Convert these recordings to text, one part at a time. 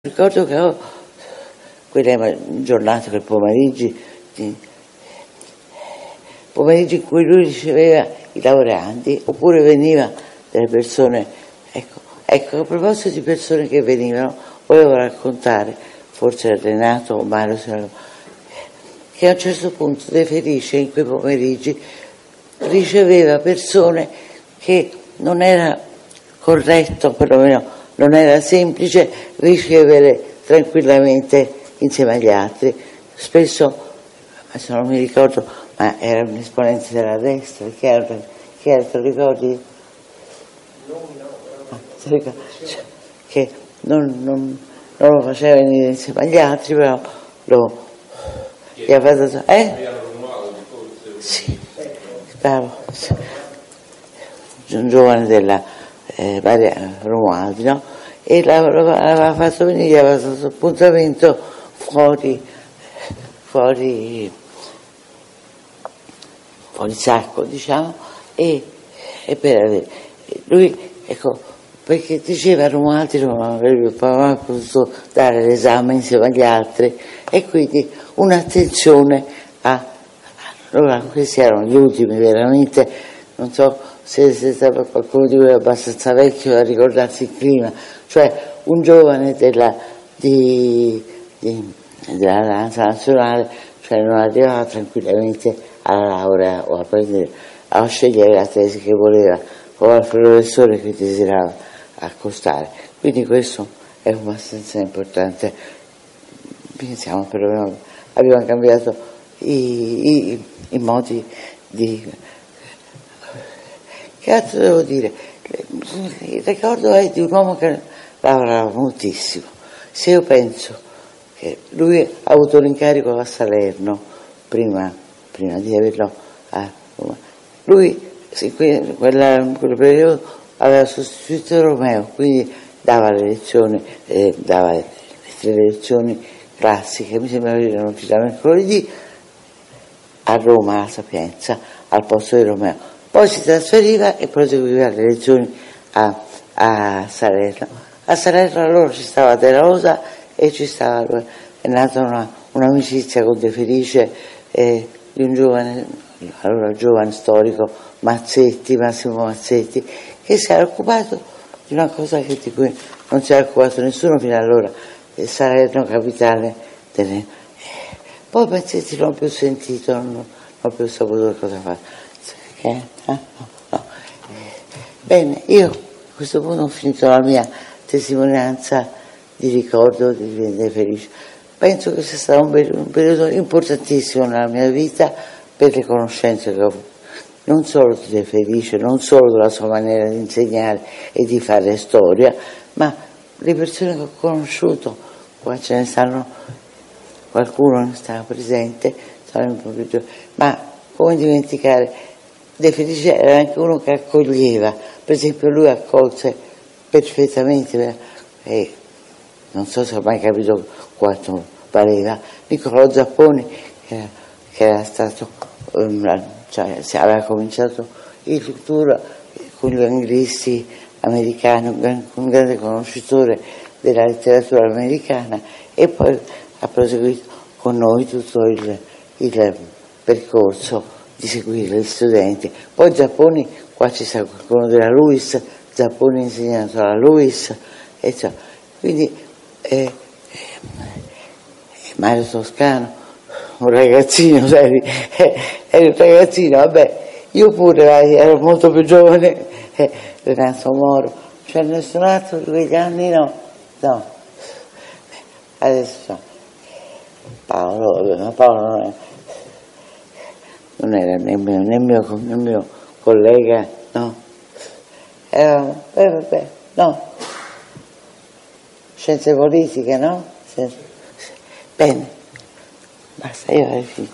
Ricordo che ho quelle giornate, quei pomeriggi in cui lui riceveva i laureandi, oppure veniva delle persone, ecco, a proposito di persone che venivano, volevo raccontare, forse Renato o Mario, che a un certo punto De Felice in quei pomeriggi riceveva persone che non era corretto, perlomeno non era semplice ricevere tranquillamente insieme agli altri. Spesso, adesso non mi ricordo, ma era un esponente della destra, che era, te lo ricordi? Che non lo faceva venire insieme agli altri, però gli ha fatto... Sì, bravo. Un giovane della Maria Romualdi, no? E l'aveva fatto venire, gli aveva fatto appuntamento fuori sacco, diciamo, e per lui, ecco, perché diceva Romualdi non avrebbe mai potuto dare l'esame insieme agli altri, e quindi un'attenzione allora questi erano gli ultimi veramente, non so se stava qualcuno di voi abbastanza vecchio a ricordarsi il clima, cioè un giovane della danza nazionale, cioè non arrivava tranquillamente alla laurea o a scegliere la tesi che voleva o al professore che desiderava accostare. Quindi questo è abbastanza importante. Pensiamo, però abbiamo cambiato i modi di... Che altro devo dire? Il ricordo è di un uomo che lavorava moltissimo. Se io penso che lui ha avuto l'incarico a Salerno prima di averlo a Roma, lui in quel periodo aveva sostituito Romeo, quindi dava le lezioni, dava le 3 lezioni classiche, mi sembra che erano da mercoledì, a Roma, alla Sapienza, al posto di Romeo. Poi si trasferiva e proseguiva le lezioni a Salerno. A Salerno allora ci stava De Rosa e è nata un'amicizia con De Felice di un giovane storico, Massimo Mazzetti, che si era occupato di una cosa di cui non si era occupato nessuno fino allora, Salerno capitale delle... Poi Mazzetti non ho più sentito, non ho più saputo cosa fare. No. Bene, io a questo punto ho finito la mia testimonianza di ricordo di De Felice. Penso che sia stato un periodo importantissimo nella mia vita per le conoscenze che ho avuto, non solo di De Felice, non solo della sua maniera di insegnare e di fare storia, ma le persone che ho conosciuto. Qua ce ne stanno, qualcuno non stava presente, ma come dimenticare? De Felice era anche uno che accoglieva, per esempio lui accolse perfettamente, non so se ho mai capito quanto valeva, Niccolò Zapponi, che era stato, aveva cominciato il futuro con gli anglisti americani, un grande conoscitore della letteratura americana, e poi ha proseguito con noi tutto il percorso di seguire gli studenti. Poi Zapponi, qua ci sta qualcuno della LUISS, Zapponi ha insegnato alla LUISS, quindi Mario Toscano, un ragazzino, eri un ragazzino, vabbè, io pure ero molto più giovane, Renato Moro, c'è nessun altro di quegli anni? No, adesso Paolo non era né mio collega, no, no, scienze politiche, no? Bene, basta, io avrei finito.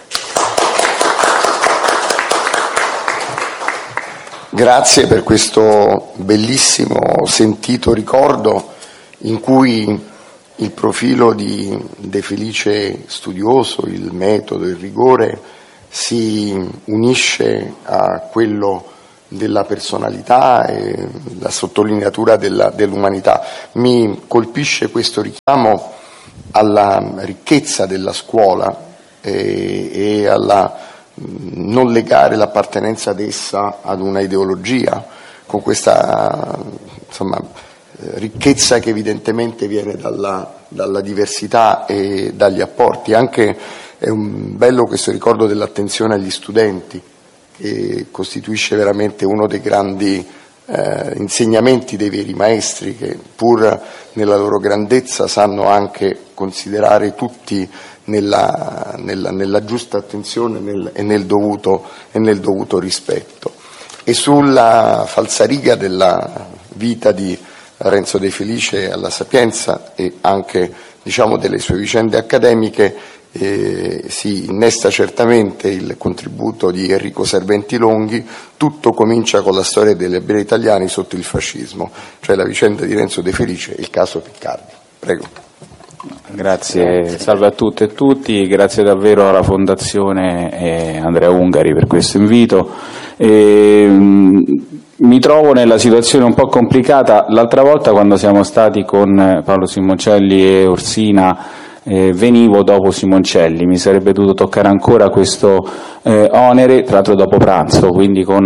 Grazie per questo bellissimo, sentito ricordo in cui il profilo di De Felice studioso, il metodo, il rigore si unisce a quello della personalità e la sottolineatura dell'umanità. Mi colpisce questo richiamo alla ricchezza della scuola e alla non legare l'appartenenza ad essa ad una ideologia, con questa ricchezza che evidentemente viene dalla diversità e dagli apporti. Anche è un bello questo ricordo dell'attenzione agli studenti, che costituisce veramente uno dei grandi insegnamenti dei veri maestri, che pur nella loro grandezza sanno anche considerare tutti nella giusta attenzione e nel dovuto rispetto. E sulla falsariga della vita di Renzo De Felice alla Sapienza e anche delle sue vicende accademiche si innesta certamente il contributo di Enrico Serventi Longhi. Tutto comincia con la storia dei liberi italiani sotto il fascismo, cioè la vicenda di Renzo De Felice e il caso Piccardi. Prego. Grazie, salve a tutte e tutti, grazie davvero alla Fondazione Andrea Ungari per questo invito. Mi trovo nella situazione un po' complicata. L'altra volta, quando siamo stati con Paolo Simoncelli e Orsina, venivo dopo Simoncelli, mi sarebbe dovuto toccare ancora questo onere, tra l'altro dopo pranzo, quindi con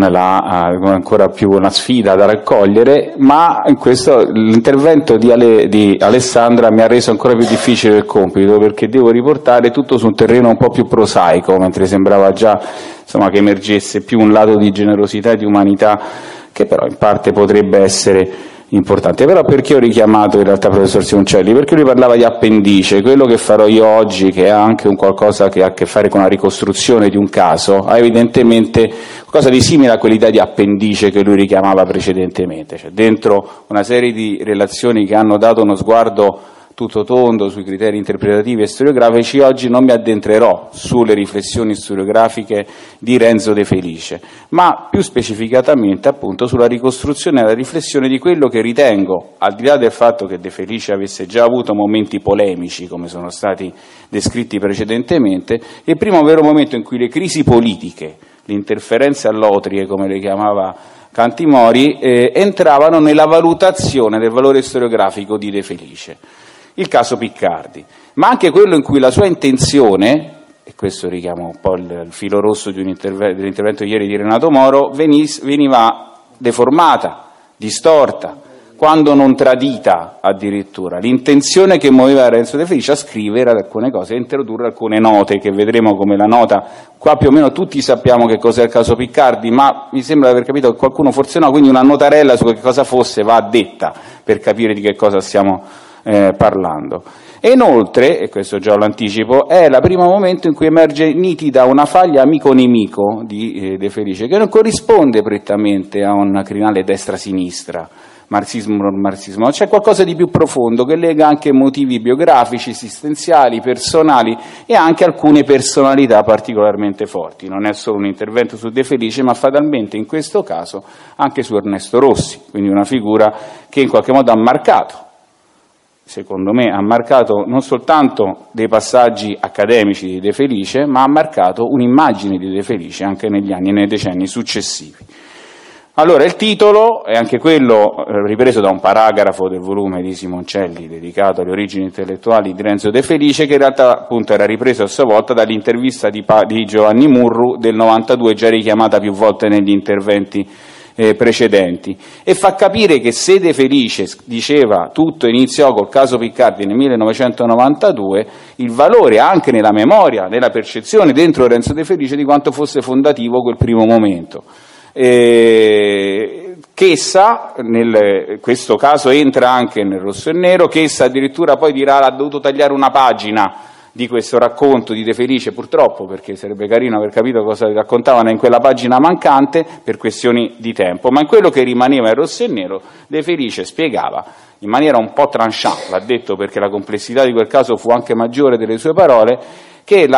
ancora più una sfida da raccogliere, ma in questo l'intervento di Alessandra mi ha reso ancora più difficile il compito, perché devo riportare tutto su un terreno un po' più prosaico, mentre sembrava già che emergesse più un lato di generosità e di umanità, che però in parte potrebbe essere importante. Però perché ho richiamato in realtà il professor Simoncelli? Perché lui parlava di appendice. Quello che farò io oggi, che è anche un qualcosa che ha a che fare con la ricostruzione di un caso, ha evidentemente qualcosa di simile a quell'idea di appendice che lui richiamava precedentemente, cioè dentro una serie di relazioni che hanno dato uno sguardo tutto tondo sui criteri interpretativi e storiografici. Oggi non mi addentrerò sulle riflessioni storiografiche di Renzo De Felice, ma più specificatamente appunto sulla ricostruzione e la riflessione di quello che ritengo, al di là del fatto che De Felice avesse già avuto momenti polemici come sono stati descritti precedentemente, il primo vero momento in cui le crisi politiche, le interferenze all'otrie come le chiamava Cantimori, entravano nella valutazione del valore storiografico di De Felice. Il caso Piccardi, ma anche quello in cui la sua intenzione, e questo richiama un po' il filo rosso dell'intervento di ieri di Renato Moro, veniva deformata, distorta, quando non tradita addirittura. L'intenzione che muoveva Renzo De Felice a scrivere alcune cose, a introdurre alcune note, che vedremo come la nota. Qua più o meno tutti sappiamo che cos'è il caso Piccardi, ma mi sembra di aver capito che qualcuno forse no, quindi una notarella su che cosa fosse va detta per capire di che cosa stiamo parlando. E inoltre, e questo già lo anticipo, è il primo momento in cui emerge nitida una faglia amico-nemico di De Felice, che non corrisponde prettamente a un crinale destra-sinistra, marxismo-non marxismo, c'è qualcosa di più profondo che lega anche motivi biografici, esistenziali, personali e anche alcune personalità particolarmente forti. Non è solo un intervento su De Felice, ma fatalmente in questo caso anche su Ernesto Rossi, quindi una figura che in qualche modo ha marcato, secondo me, ha marcato non soltanto dei passaggi accademici di De Felice, ma ha marcato un'immagine di De Felice anche negli anni e nei decenni successivi. Allora, il titolo è anche quello ripreso da un paragrafo del volume di Simoncelli dedicato alle origini intellettuali di Renzo De Felice, che in realtà appunto era ripreso a sua volta dall'intervista di Giovanni Murru del 92, già richiamata più volte negli interventi precedenti, e fa capire che se De Felice diceva tutto iniziò col caso Piccardi nel 1992, il valore anche nella memoria, nella percezione dentro Renzo De Felice di quanto fosse fondativo quel primo momento. Che essa, questo caso entra anche nel Rosso e Nero, che essa addirittura poi dirà ha dovuto tagliare una pagina di questo racconto di De Felice, purtroppo, perché sarebbe carino aver capito cosa raccontavano in quella pagina mancante per questioni di tempo, ma in quello che rimaneva in Rosso e Nero De Felice spiegava in maniera un po' tranchant, l'ha detto perché la complessità di quel caso fu anche maggiore delle sue parole, che la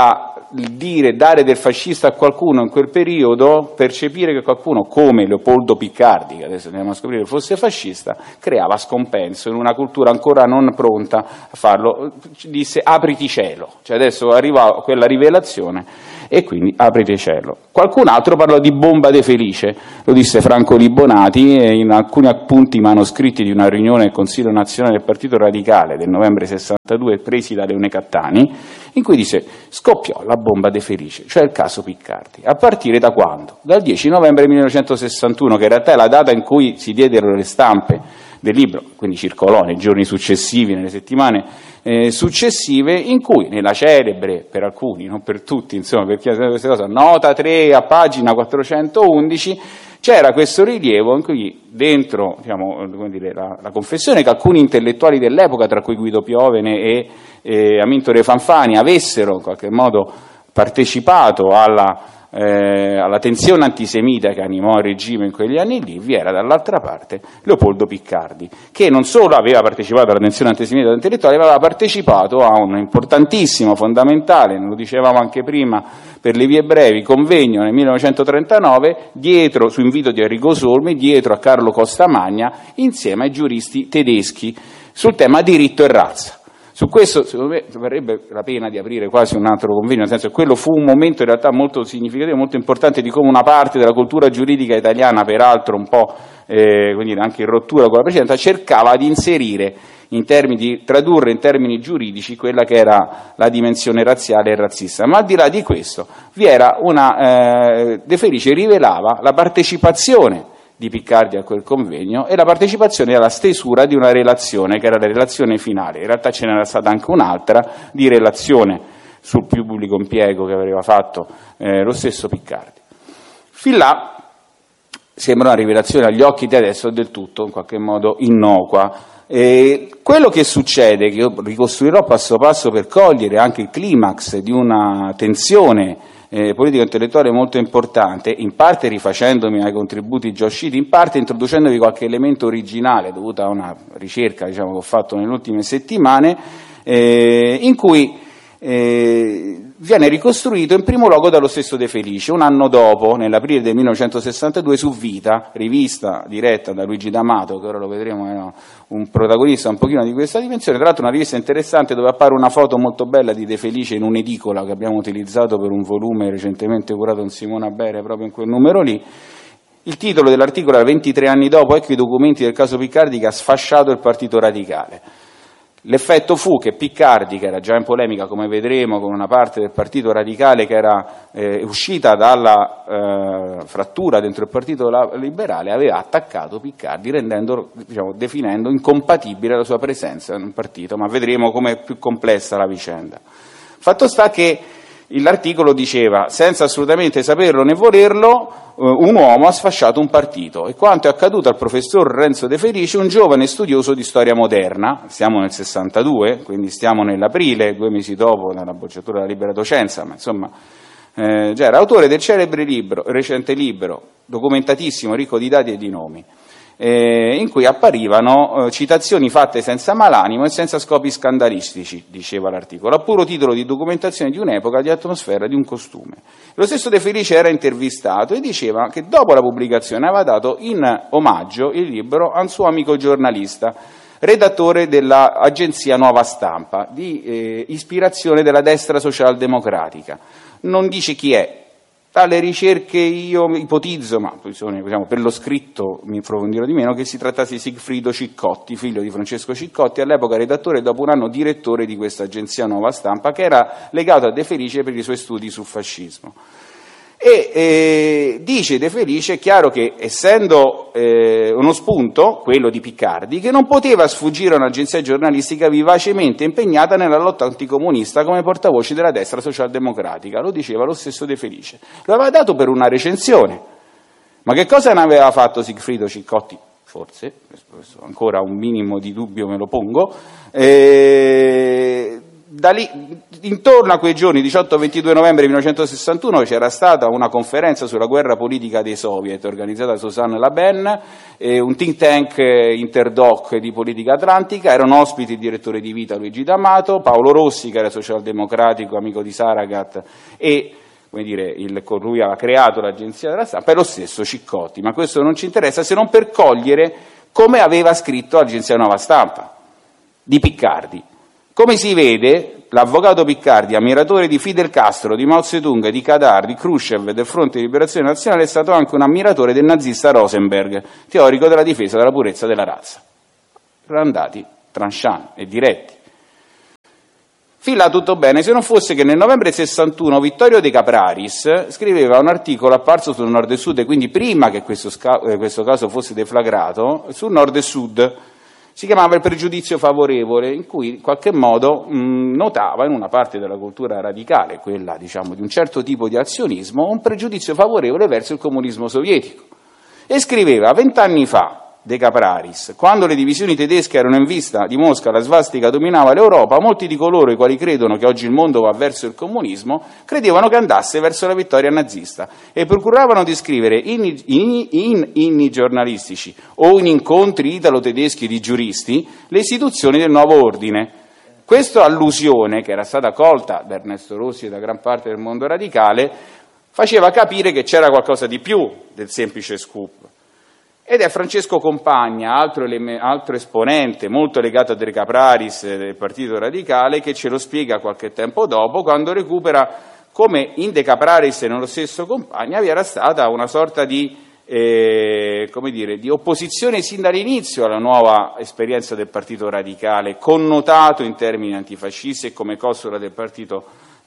dare del fascista a qualcuno in quel periodo, percepire che qualcuno come Leopoldo Piccardi, che adesso andiamo a scoprire fosse fascista, creava scompenso in una cultura ancora non pronta a farlo. Disse apriti cielo, cioè adesso arriva quella rivelazione e quindi apriti cielo. Qualcun altro parlò di bomba de Felice, lo disse Franco Libonati in alcuni appunti manoscritti di una riunione del Consiglio Nazionale del Partito Radicale del novembre 62 presi da Leone Cattani, in cui disse scoppiò la bomba de Felice, cioè il caso Piccardi. A partire da quando? Dal 10 novembre 1961, che in realtà è la data in cui si diedero le stampe del libro, quindi circolò nei giorni successivi, nelle settimane successive, in cui nella celebre, per alcuni, non per tutti, insomma, per chi ha questa cosa, nota 3 a pagina 411, c'era questo rilievo in cui dentro, diciamo, come dire, la confessione che alcuni intellettuali dell'epoca, tra cui Guido Piovene e Amintore Fanfani, avessero in qualche modo partecipato alla tensione antisemita che animò il regime in quegli anni lì, vi era dall'altra parte Leopoldo Piccardi, che non solo aveva partecipato alla tensione antisemita intellettuale, ma aveva partecipato a un importantissimo, fondamentale, lo dicevamo anche prima, per le vie brevi, convegno nel 1939, dietro, su invito di Arrigo Solmi, dietro a Carlo Costamagna, insieme ai giuristi tedeschi, sul tema diritto e razza. Su questo, secondo me, varrebbe la pena di aprire quasi un altro convegno, nel senso che quello fu un momento in realtà molto significativo, molto importante di come una parte della cultura giuridica italiana, peraltro un po' quindi anche in rottura con la precedenza, cercava di inserire, in termini di tradurre in termini giuridici quella che era la dimensione razziale e razzista. Ma al di là di questo, vi era De Felice rivelava la partecipazione di Piccardi a quel convegno e la partecipazione alla stesura di una relazione che era la relazione finale. In realtà ce n'era stata anche un'altra di relazione sul pubblico impiego che aveva fatto lo stesso Piccardi. Fin là sembra una rivelazione agli occhi di adesso del tutto in qualche modo innocua. Quello che succede, che io ricostruirò passo passo per cogliere anche il climax di una tensione politica intellettuale molto importante, in parte rifacendomi ai contributi già usciti, in parte introducendovi qualche elemento originale dovuto a una ricerca, diciamo, che ho fatto nelle ultime settimane, in cui viene ricostruito in primo luogo dallo stesso De Felice, un anno dopo, nell'aprile del 1962, su Vita, rivista diretta da Luigi D'Amato, che ora lo vedremo, era un protagonista un pochino di questa dimensione, tra l'altro una rivista interessante dove appare una foto molto bella di De Felice in un'edicola che abbiamo utilizzato per un volume recentemente curato da Simona Bere, proprio in quel numero lì. Il titolo dell'articolo era 23 anni dopo, ecco i documenti del caso Piccardi che ha sfasciato il Partito Radicale. L'effetto fu che Piccardi, che era già in polemica, come vedremo, con una parte del Partito Radicale che era uscita dalla frattura dentro il Partito Liberale, aveva attaccato Piccardi, rendendolo, diciamo, definendo incompatibile la sua presenza in un partito, ma vedremo come è più complessa la vicenda. Fatto sta che l'articolo diceva, senza assolutamente saperlo né volerlo, un uomo ha sfasciato un partito, e quanto è accaduto al professor Renzo De Felice, un giovane studioso di storia moderna, siamo nel 62, quindi stiamo nell'aprile, 2 mesi dopo dalla bocciatura della libera docenza, ma insomma già era autore del celebre libro, recente libro, documentatissimo, ricco di dati e di nomi, in cui apparivano citazioni fatte senza malanimo e senza scopi scandalistici, diceva l'articolo, a puro titolo di documentazione di un'epoca, di atmosfera, di un costume. Lo stesso De Felice era intervistato e diceva che dopo la pubblicazione aveva dato in omaggio il libro a un suo amico giornalista, redattore dell'agenzia Nuova Stampa, di ispirazione della destra socialdemocratica. Non dice chi è. Dalle ricerche io ipotizzo, ma diciamo, per lo scritto mi approfondirò di meno, che si trattasse di Sigfrido Ciccotti, figlio di Francesco Ciccotti, all'epoca redattore e dopo un anno direttore di questa agenzia Nuova Stampa, che era legato a De Felice per i suoi studi sul fascismo. E dice De Felice, è chiaro che essendo uno spunto, quello di Piccardi, che non poteva sfuggire a un'agenzia giornalistica vivacemente impegnata nella lotta anticomunista come portavoce della destra socialdemocratica, lo diceva lo stesso De Felice. Lo aveva dato per una recensione, ma che cosa ne aveva fatto Sigfrido Ciccotti? Forse, ancora un minimo di dubbio me lo pongo, Intorno a quei giorni, 18-22 novembre 1961, c'era stata una conferenza sulla guerra politica dei Soviet, organizzata da Susanne Laben, un think tank interdoc di politica atlantica. Erano ospiti il direttore di Vita Luigi D'Amato, Paolo Rossi, che era socialdemocratico, amico di Saragat, e come dire, lui aveva creato l'agenzia della stampa, e lo stesso Ciccotti, ma questo non ci interessa se non per cogliere come aveva scritto l'agenzia Nuova Stampa di Piccardi. Come si vede, l'avvocato Piccardi, ammiratore di Fidel Castro, di Mao Zedong, di Kadar, di Khrushchev e del Fronte di Liberazione Nazionale, è stato anche un ammiratore del nazista Rosenberg, teorico della difesa della purezza della razza. Erano andati tranchant e diretti. Fin là tutto bene, se non fosse che nel novembre 61 Vittorio De Capraris scriveva un articolo apparso sul Nord e Sud, e quindi prima che questo caso fosse deflagrato, sul Nord e Sud. Si chiamava Il pregiudizio favorevole, in cui in qualche modo notava in una parte della cultura radicale, quella diciamo di un certo tipo di azionismo, un pregiudizio favorevole verso il comunismo sovietico. E scriveva: 20 anni fa, De Capraris, quando le divisioni tedesche erano in vista di Mosca, la svastica dominava l'Europa, molti di coloro i quali credono che oggi il mondo va verso il comunismo credevano che andasse verso la vittoria nazista e procuravano di scrivere in inni giornalistici o in incontri italo-tedeschi di giuristi le istituzioni del nuovo ordine. Questa allusione, che era stata colta da Ernesto Rossi e da gran parte del mondo radicale, faceva capire che c'era qualcosa di più del semplice scoop. Ed è Francesco Compagna, altro esponente molto legato a De Capraris del Partito Radicale, che ce lo spiega qualche tempo dopo, quando recupera come in De Capraris e nello stesso Compagna vi era stata una sorta di opposizione sin dall'inizio alla nuova esperienza del Partito Radicale, connotato in termini antifascisti e come costola del Partito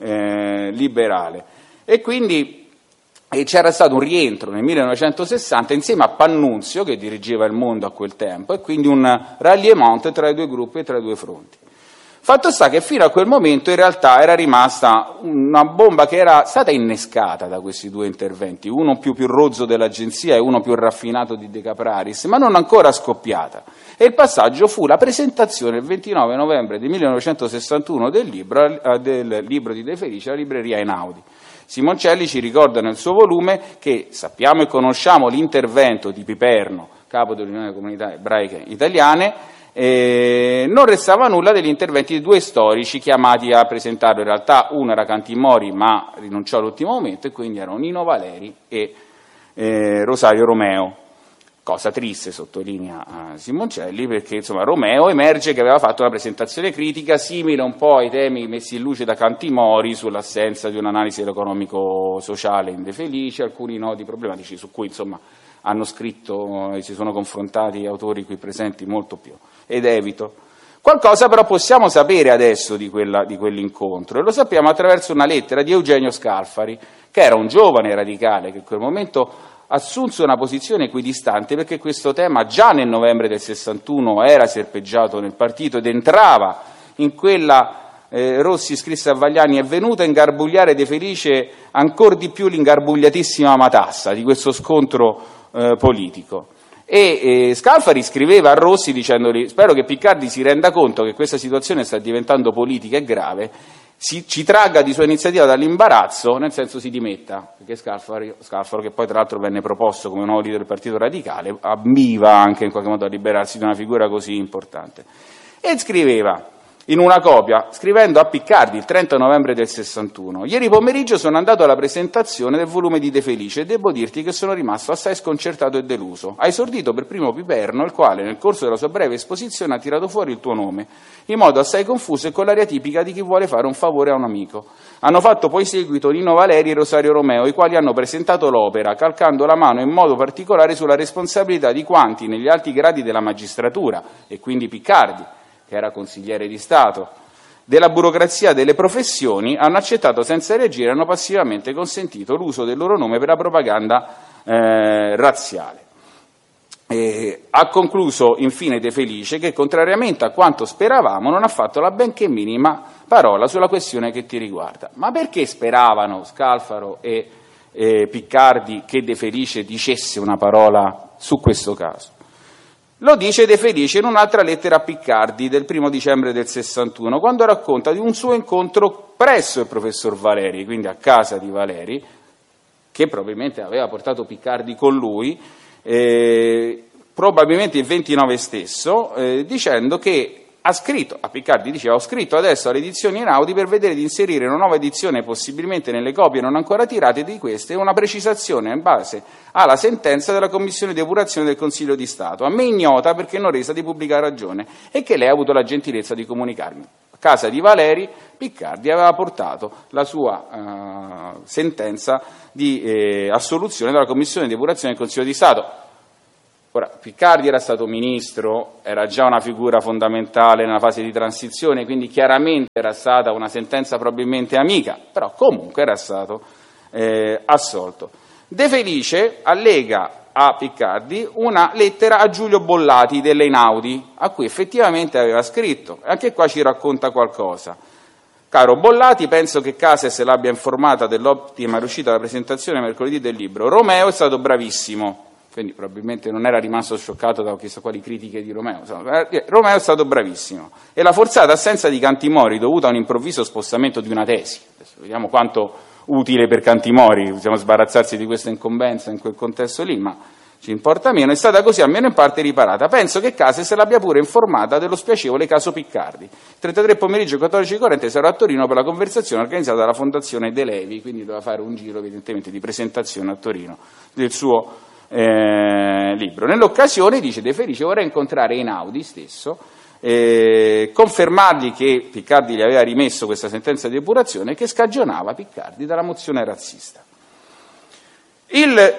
Liberale. E quindi c'era stato un rientro nel 1960 insieme a Pannunzio, che dirigeva Il Mondo a quel tempo, e quindi un ralliement tra i due gruppi e tra i due fronti. Fatto sta che fino a quel momento in realtà era rimasta una bomba che era stata innescata da questi due interventi, uno più rozzo dell'agenzia e uno più raffinato di De Capraris, ma non ancora scoppiata. E il passaggio fu la presentazione il 29 novembre del 1961 del libro di De Felice alla libreria Einaudi. Simoncelli ci ricorda nel suo volume che sappiamo e conosciamo l'intervento di Piperno, capo dell'Unione delle Comunità Ebraiche Italiane, non restava nulla degli interventi di due storici chiamati a presentarlo. In realtà uno era Cantimori, ma rinunciò all'ultimo momento, e quindi erano Nino Valeri e Rosario Romeo. Cosa triste, sottolinea Simoncelli, perché insomma Romeo emerge che aveva fatto una presentazione critica simile un po' ai temi messi in luce da Cantimori sull'assenza di un'analisi economico-sociale in De Felice, alcuni nodi problematici su cui insomma hanno scritto e si sono confrontati autori qui presenti molto più, ed evito. Qualcosa però possiamo sapere adesso di quell'incontro, e lo sappiamo attraverso una lettera di Eugenio Scalfari, che era un giovane radicale che in quel momento assunse una posizione equidistante, perché questo tema già nel novembre del 61 era serpeggiato nel partito ed entrava in quella, Rossi scrisse a Vagliani, è venuta a ingarbugliare De Felice ancor di più l'ingarbugliatissima matassa di questo scontro politico. E Scalfari scriveva a Rossi dicendogli: spero che Piccardi si renda conto che questa situazione sta diventando politica e grave, ci tragga di sua iniziativa dall'imbarazzo, nel senso si dimetta, perché Scalfaro, che poi tra l'altro venne proposto come nuovo leader del Partito Radicale, ambiva anche in qualche modo a liberarsi di una figura così importante. E scriveva in una copia, scrivendo a Piccardi il 30 novembre del 61, ieri pomeriggio sono andato alla presentazione del volume di De Felice e devo dirti che sono rimasto assai sconcertato e deluso. Ha esordito per primo Piperno, il quale nel corso della sua breve esposizione ha tirato fuori il tuo nome, in modo assai confuso e con l'aria tipica di chi vuole fare un favore a un amico. Hanno fatto poi seguito Nino Valeri e Rosario Romeo, i quali hanno presentato l'opera, calcando la mano in modo particolare sulla responsabilità di quanti negli alti gradi della magistratura, e quindi Piccardi, che era consigliere di Stato, della burocrazia delle professioni, hanno accettato senza reagire e hanno passivamente consentito l'uso del loro nome per la propaganda razziale. Ha concluso infine De Felice che, contrariamente a quanto speravamo, non ha fatto la benché minima parola sulla questione che ti riguarda. Ma perché speravano Scalfaro e Piccardi che De Felice dicesse una parola su questo caso? Lo dice De Felice in un'altra lettera a Piccardi del 1° dicembre del 61, quando racconta di un suo incontro presso il professor Valeri, quindi a casa di Valeri, che probabilmente aveva portato Piccardi con lui, probabilmente il 29 stesso, dicendo che ha scritto, a Piccardi diceva: ho scritto adesso alle edizioni Einaudi per vedere di inserire una nuova edizione, possibilmente nelle copie non ancora tirate di queste, una precisazione in base alla sentenza della Commissione di Epurazione del Consiglio di Stato, a me ignota perché non resa di pubblica ragione, e che lei ha avuto la gentilezza di comunicarmi. A casa di Valeri, Piccardi aveva portato la sua sentenza di assoluzione dalla Commissione di Epurazione del Consiglio di Stato. Ora, Piccardi era stato ministro, era già una figura fondamentale nella fase di transizione, quindi chiaramente era stata una sentenza probabilmente amica, però comunque era stato assolto. De Felice allega a Piccardi una lettera a Giulio Bollati delle Einaudi, a cui effettivamente aveva scritto. Anche qua ci racconta qualcosa. Caro Bollati, penso che Cases l'abbia informata dell'ottima riuscita della presentazione mercoledì del libro. Romeo è stato bravissimo. Quindi probabilmente non era rimasto scioccato da chissà quali critiche di Romeo. Romeo è stato bravissimo. E la forzata assenza di Cantimori dovuta a un improvviso spostamento di una tesi. Adesso vediamo quanto utile per Cantimori, possiamo sbarazzarsi di questa incombenza in quel contesto lì, ma ci importa meno, è stata così almeno in parte riparata. Penso che Cases l'abbia pure informata dello spiacevole caso Piccardi. Il 33 pomeriggio 14:40 sarà a Torino per la conversazione organizzata dalla Fondazione De Levi, quindi doveva fare un giro evidentemente di presentazione a Torino del suo libro. Nell'occasione, dice De Felice, vorrei incontrare Einaudi stesso, confermargli che Piccardi gli aveva rimesso questa sentenza di epurazione che scagionava Piccardi dalla mozione razzista. Il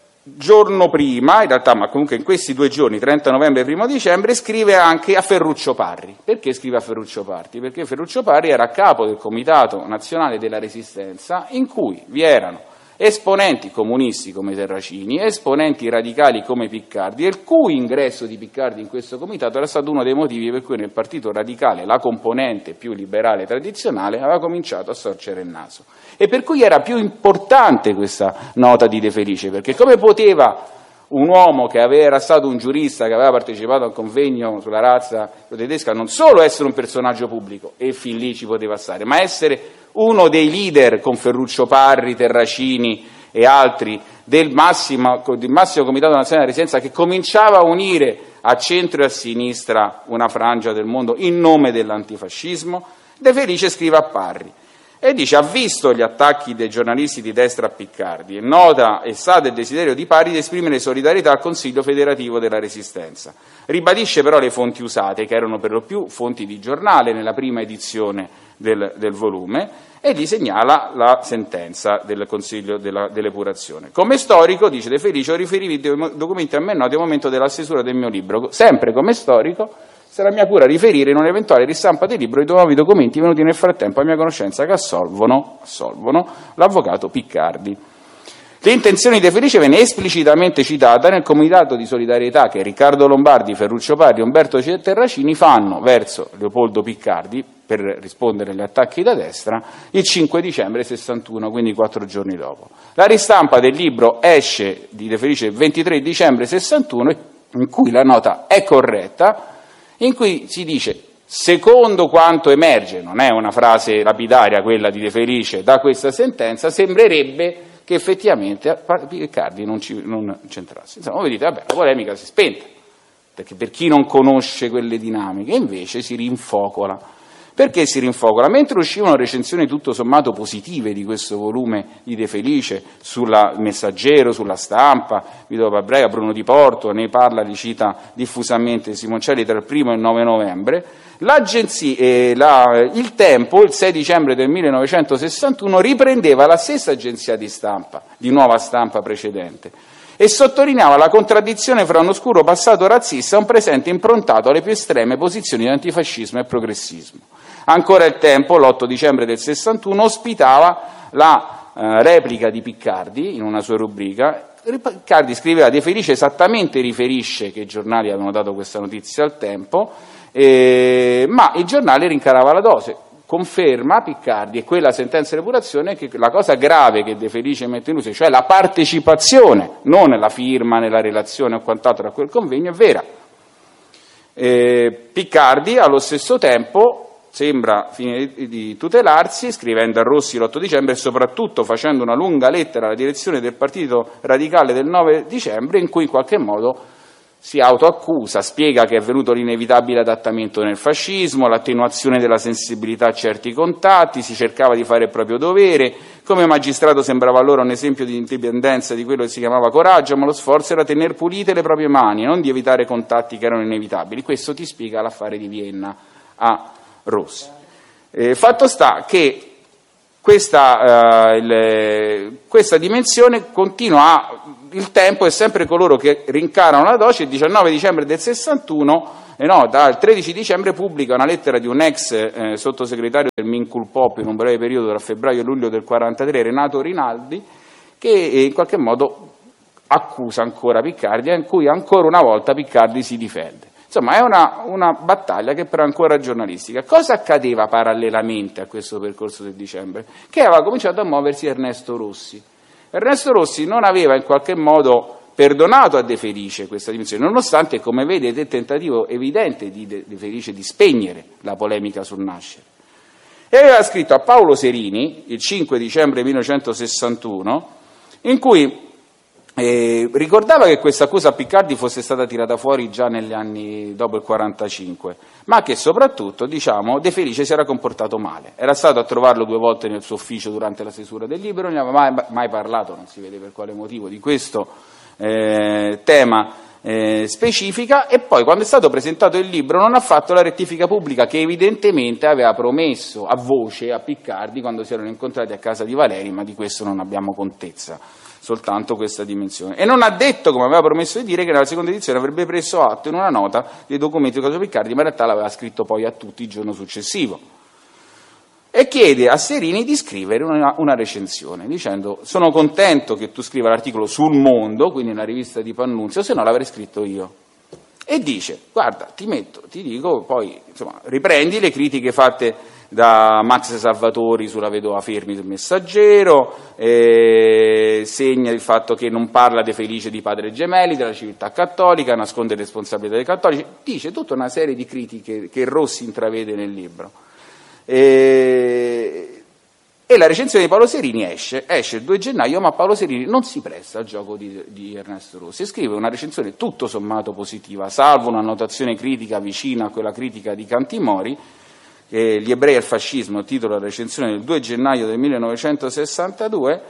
giorno prima, in realtà, ma comunque in questi 2 giorni, 30 novembre e 1 dicembre, scrive anche a Ferruccio Parri. Perché scrive a Ferruccio Parri? Perché Ferruccio Parri era a capo del Comitato Nazionale della Resistenza, in cui vi erano esponenti comunisti come Terracini, esponenti radicali come Piccardi, e il cui ingresso di Piccardi in questo comitato era stato uno dei motivi per cui nel Partito Radicale la componente più liberale tradizionale aveva cominciato a storcere il naso. E per cui era più importante questa nota di De Felice, perché come poteva un uomo che era stato un giurista, che aveva partecipato al convegno sulla razza tedesca, non solo essere un personaggio pubblico, e fin lì ci poteva stare, ma essere uno dei leader con Ferruccio Parri, Terracini e altri del massimo Comitato Nazionale di Resistenza, che cominciava a unire a centro e a sinistra una frangia del mondo in nome dell'antifascismo. De Felice scrive a Parri e dice: ha visto gli attacchi dei giornalisti di destra a Piccardi, e nota è stato il desiderio di Parri di esprimere solidarietà al Consiglio Federativo della Resistenza. Ribadisce però le fonti usate, che erano per lo più fonti di giornale nella prima edizione del volume, e gli segnala la sentenza del Consiglio dell'Epurazione. Come storico, dice De Felice, ho riferito i documenti a me noti al momento della stesura del mio libro. Sempre come storico sarà mia cura riferire in un'eventuale ristampa del libro i nuovi documenti venuti nel frattempo a mia conoscenza che assolvono l'avvocato Piccardi. L'intenzione di De Felice venne esplicitamente citata nel comunicato di solidarietà che Riccardo Lombardi, Ferruccio Parri e Umberto Terracini fanno verso Leopoldo Piccardi per rispondere agli attacchi da destra il 5 dicembre 61, quindi 4 giorni dopo. La ristampa del libro esce di De Felice il 23 dicembre 61, in cui la nota è corretta, in cui si dice: secondo quanto emerge, non è una frase lapidaria quella di De Felice, da questa sentenza sembrerebbe che effettivamente Piccardi non c'entrasse. Insomma, voi dite, vabbè, la polemica si è spenta, perché per chi non conosce quelle dinamiche, invece si rinfocola. Perché si rinfocola? Mentre uscivano recensioni tutto sommato positive di questo volume di De Felice sulla Messaggero, sulla Stampa, Vito Pabrega, Bruno Di Porto, ne parla, li cita diffusamente Simoncelli tra il 1° e il 9 novembre, il Tempo, il 6 dicembre del 1961, riprendeva la stessa agenzia di stampa, di Nuova Stampa precedente, e sottolineava la contraddizione fra un oscuro passato razzista e un presente improntato alle più estreme posizioni di antifascismo e progressismo. Ancora il Tempo, l'8 dicembre del 61, ospitava la replica di Piccardi in una sua rubrica. Piccardi scriveva: De Felice esattamente riferisce che i giornali avevano dato questa notizia al Tempo, ma il giornale rincarava la dose. Conferma Piccardi, e quella sentenza di epurazione, che la cosa grave che De Felice mette in luce, cioè la partecipazione, non la firma nella relazione o quant'altro a quel convegno, è vera. Piccardi allo stesso tempo sembra finire di tutelarsi, scrivendo a Rossi l'8 dicembre e soprattutto facendo una lunga lettera alla direzione del Partito Radicale del 9 dicembre in cui in qualche modo si autoaccusa, spiega che è venuto l'inevitabile adattamento nel fascismo, l'attenuazione della sensibilità a certi contatti, si cercava di fare il proprio dovere, come magistrato sembrava allora un esempio di indipendenza di quello che si chiamava coraggio, ma lo sforzo era tener pulite le proprie mani, non di evitare contatti che erano inevitabili. Questo ti spiega l'affare di Vienna a Rossi. Fatto sta che questa dimensione continua il tempo e sempre coloro che rincarano la Doce. Il 19 dicembre del 61, dal 13 dicembre pubblica una lettera di un ex sottosegretario del Minculpop in un breve periodo tra febbraio e luglio del 43, Renato Rinaldi, che in qualche modo accusa ancora Piccardi e in cui ancora una volta Piccardi si difende. Insomma, è una battaglia che però è ancora giornalistica. Cosa accadeva parallelamente a questo percorso del dicembre? Che aveva cominciato a muoversi Ernesto Rossi. Ernesto Rossi non aveva in qualche modo perdonato a De Felice questa dimensione, nonostante, come vedete, il tentativo evidente di De Felice di spegnere la polemica sul nascere. E aveva scritto a Paolo Serini, il 5 dicembre 1961, in cui ricordava che questa accusa a Piccardi fosse stata tirata fuori già negli anni dopo il 45, ma che soprattutto, De Felice si era comportato male. Era stato a trovarlo 2 volte nel suo ufficio durante la stesura del libro, non ne aveva mai parlato, non si vede per quale motivo, di questo tema specifica, e poi quando è stato presentato il libro non ha fatto la rettifica pubblica che evidentemente aveva promesso a voce a Piccardi quando si erano incontrati a casa di Valeri, ma di questo non abbiamo contezza, soltanto questa dimensione. E non ha detto, come aveva promesso di dire, che nella seconda edizione avrebbe preso atto in una nota dei documenti del caso Piccardi, ma in realtà l'aveva scritto poi a tutti il giorno successivo. E chiede a Serini di scrivere una recensione, dicendo: sono contento che tu scriva l'articolo sul Mondo, quindi nella rivista di Pannunzio, se no l'avrei scritto io. E dice: guarda, ti dico, poi insomma, riprendi le critiche fatte da Max Salvatori sulla vedova Fermi del Messaggero, segna il fatto che non parla De Felice di padre gemelli, della civiltà cattolica, nasconde le responsabilità dei cattolici, dice tutta una serie di critiche che Rossi intravede nel libro. E la recensione di Paolo Serini esce il 2 gennaio, ma Paolo Serini non si presta al gioco di Ernesto Rossi e scrive una recensione tutto sommato positiva, salvo una notazione critica vicina a quella critica di Cantimori, Gli ebrei e il fascismo, titolo della recensione del 2 gennaio del 1962,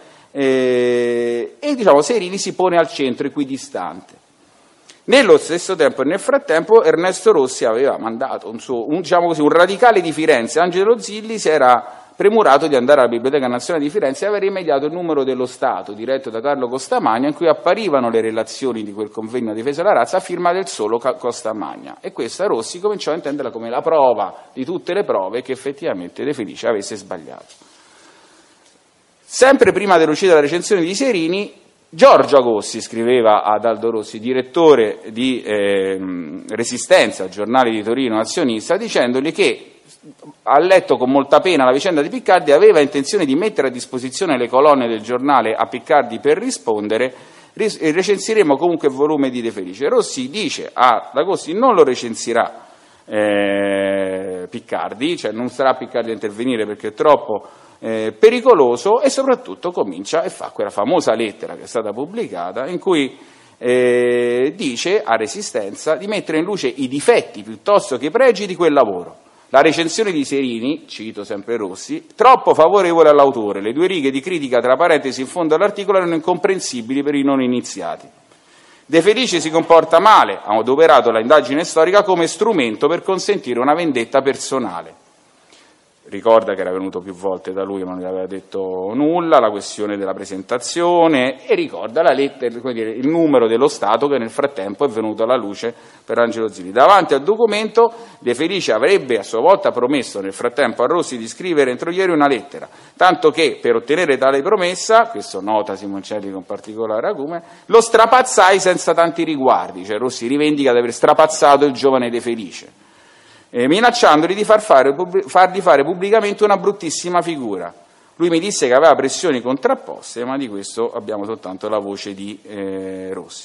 e Serini si pone al centro equidistante. Nello stesso tempo e nel frattempo Ernesto Rossi aveva mandato un radicale di Firenze, Angelo Zilli, si era premurato di andare alla Biblioteca Nazionale di Firenze e aver rimediato il numero dello Stato, diretto da Carlo Costamagna, in cui apparivano le relazioni di quel convegno a difesa della razza a firma del solo Costamagna. E questa Rossi cominciò a intenderla come la prova di tutte le prove che effettivamente De Felice avesse sbagliato. Sempre prima dell'uscita della recensione di Serini, Giorgio Agossi scriveva ad Aldo Rossi, direttore di Resistenza, giornale di Torino azionista, dicendogli che ha letto con molta pena la vicenda di Piccardi, aveva intenzione di mettere a disposizione le colonne del giornale a Piccardi per rispondere, recensiremo comunque il volume di De Felice. Rossi dice ad Agossi: non lo recensirà Piccardi, cioè non sarà Piccardi a intervenire perché è troppo pericoloso, e soprattutto comincia e fa quella famosa lettera che è stata pubblicata in cui dice a Resistenza di mettere in luce i difetti piuttosto che i pregi di quel lavoro. La recensione di Serini, cito sempre Rossi, troppo favorevole all'autore, le 2 righe di critica tra parentesi in fondo all'articolo erano incomprensibili per i non iniziati. De Felice si comporta male, ha adoperato l'indagine storica come strumento per consentire una vendetta personale. Ricorda che era venuto più volte da lui ma non gli aveva detto nulla, la questione della presentazione, e ricorda la lettera, il numero dello Stato che nel frattempo è venuto alla luce per Angelo Zilli. Davanti al documento De Felice avrebbe a sua volta promesso nel frattempo a Rossi di scrivere entro ieri una lettera, tanto che per ottenere tale promessa, questo nota Simoncelli con particolare acume, lo strapazzai senza tanti riguardi, cioè Rossi rivendica di aver strapazzato il giovane De Felice, minacciandoli di fargli fare pubblicamente una bruttissima figura. Lui mi disse che aveva pressioni contrapposte, ma di questo abbiamo soltanto la voce di Rossi.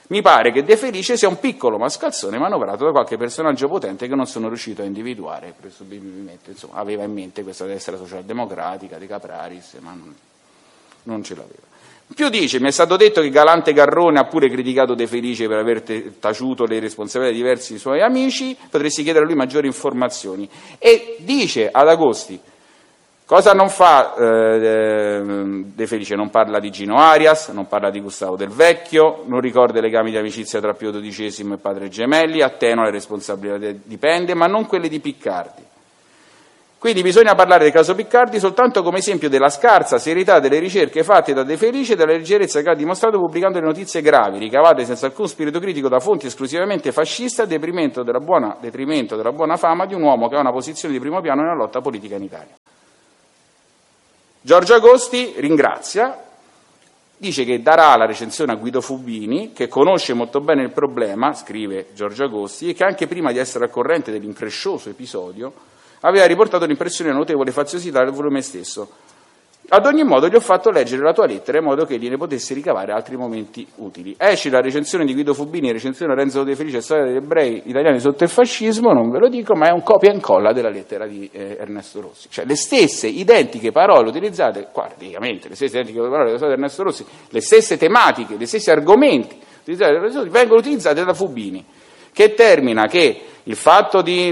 Mi pare che De Felice sia un piccolo mascalzone manovrato da qualche personaggio potente che non sono riuscito a individuare, presumibilmente, insomma, aveva in mente questa destra socialdemocratica di Capraris, ma non ce l'aveva. Più dice, mi è stato detto che Galante Garrone ha pure criticato De Felice per aver taciuto le responsabilità di diversi suoi amici, potresti chiedere a lui maggiori informazioni. E dice ad Agosti, cosa non fa De Felice? Non parla di Gino Arias, non parla di Gustavo Del Vecchio, non ricorda i legami di amicizia tra Pio XII e Padre Gemelli, attenua le responsabilità dipende, ma non quelle di Piccardi. Quindi bisogna parlare del caso Piccardi soltanto come esempio della scarsa serietà delle ricerche fatte da De Felice e della leggerezza che ha dimostrato pubblicando le notizie gravi, ricavate senza alcun spirito critico da fonti esclusivamente fasciste a detrimento della buona fama di un uomo che ha una posizione di primo piano nella lotta politica in Italia. Giorgio Agosti ringrazia, dice che darà la recensione a Guido Fubini, che conosce molto bene il problema, scrive Giorgio Agosti, e che anche prima di essere al corrente dell'increscioso episodio aveva riportato l'impressione notevole faziosità del volume stesso. Ad ogni modo gli ho fatto leggere la tua lettera in modo che egli ne potesse ricavare altri momenti utili. Esce la recensione di Guido Fubini, recensione Renzo De Felice, storia degli ebrei italiani sotto il fascismo, non ve lo dico, ma è un copia e incolla della lettera di Ernesto Rossi. Cioè le stesse identiche parole utilizzate, praticamente le stesse identiche parole utilizzate da Ernesto Rossi, le stesse tematiche, gli stessi argomenti utilizzati da Ernesto Rossi vengono utilizzati da Fubini, che termina che il fatto di,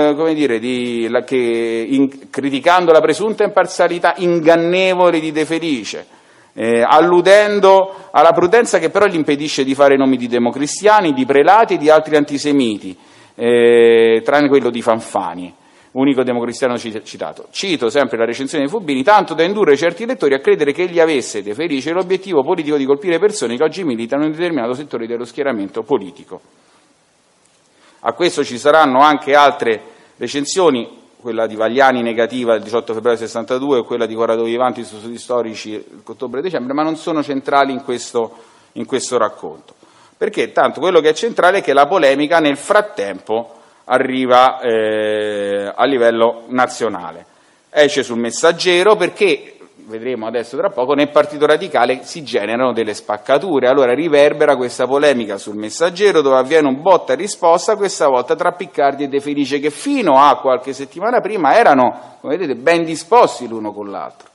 criticando la presunta imparzialità ingannevole di De Felice, alludendo alla prudenza che però gli impedisce di fare nomi di democristiani, di prelati e di altri antisemiti, tranne quello di Fanfani, unico democristiano citato. Cito sempre la recensione di Fubini, tanto da indurre certi lettori a credere che egli avesse, De Felice, l'obiettivo politico di colpire persone che oggi militano in un determinato settore dello schieramento politico. A questo ci saranno anche altre recensioni, quella di Vagliani negativa del 18 febbraio 62 e quella di Corrado Vivanti su studi storici ottobre-dicembre, ma non sono centrali in questo racconto. Perché tanto quello che è centrale è che la polemica nel frattempo arriva a livello nazionale. Esce sul Messaggero perché, vedremo adesso tra poco, nel Partito Radicale si generano delle spaccature, allora riverbera questa polemica sul Messaggero dove avviene un botta e risposta, questa volta tra Piccardi e De Felice, che fino a qualche settimana prima erano, come vedete, ben disposti l'uno con l'altro.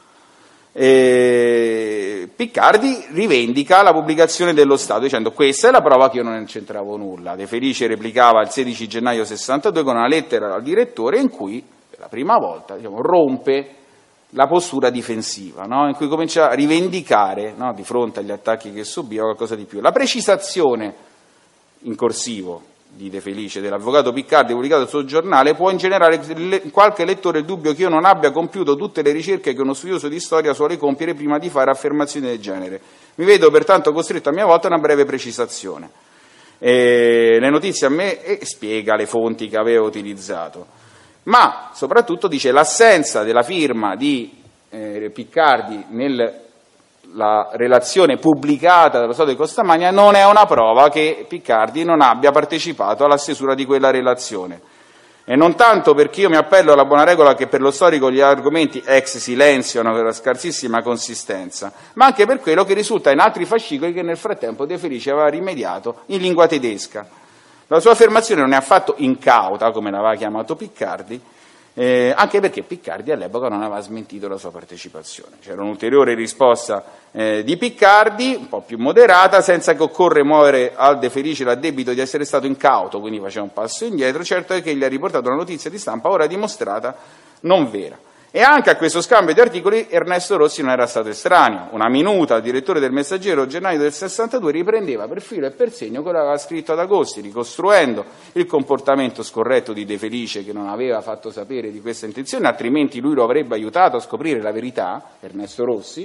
Piccardi rivendica la pubblicazione dello Stato dicendo questa è la prova che io non c'entravo nulla. De Felice replicava il 16 gennaio 62 con una lettera al direttore in cui per la prima volta rompe la postura difensiva, no? In cui comincia a rivendicare, no, di fronte agli attacchi che subiva qualcosa di più. La precisazione in corsivo di De Felice dell'avvocato Piccardi pubblicato sul suo giornale può ingenerare qualche lettore il dubbio che io non abbia compiuto tutte le ricerche che uno studioso di storia suole compiere prima di fare affermazioni del genere. Mi vedo pertanto costretto a mia volta a una breve precisazione. Le notizie a me spiega le fonti che aveva utilizzato. Ma soprattutto dice l'assenza della firma di Piccardi nella relazione pubblicata dallo Stato di Costamagna non è una prova che Piccardi non abbia partecipato alla stesura di quella relazione. E non tanto perché io mi appello alla buona regola che per lo storico gli argomenti ex silenzio hanno una scarsissima consistenza, ma anche per quello che risulta in altri fascicoli che nel frattempo De Felice aveva rimediato in lingua tedesca. La sua affermazione non è affatto incauta, come l'aveva chiamato Piccardi, anche perché Piccardi all'epoca non aveva smentito la sua partecipazione. C'era un'ulteriore risposta di Piccardi, un po' più moderata, senza che occorre muovere al De Felice l'addebito di essere stato incauto, quindi faceva un passo indietro. Certo è che gli ha riportato una notizia di stampa ora dimostrata non vera. E anche a questo scambio di articoli Ernesto Rossi non era stato estraneo. Una minuta al direttore del Messaggero gennaio del 62 riprendeva per filo e per segno quello che aveva scritto ad Agosti, ricostruendo il comportamento scorretto di De Felice che non aveva fatto sapere di questa intenzione, altrimenti lui lo avrebbe aiutato a scoprire la verità, Ernesto Rossi.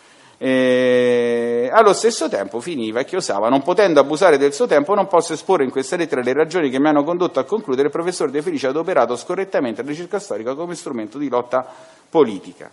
Allo stesso tempo finiva e chiosava: non potendo abusare del suo tempo non posso esporre in questa lettera le ragioni che mi hanno condotto a concludere il professor De Felice ha adoperato scorrettamente la ricerca storica come strumento di lotta politica.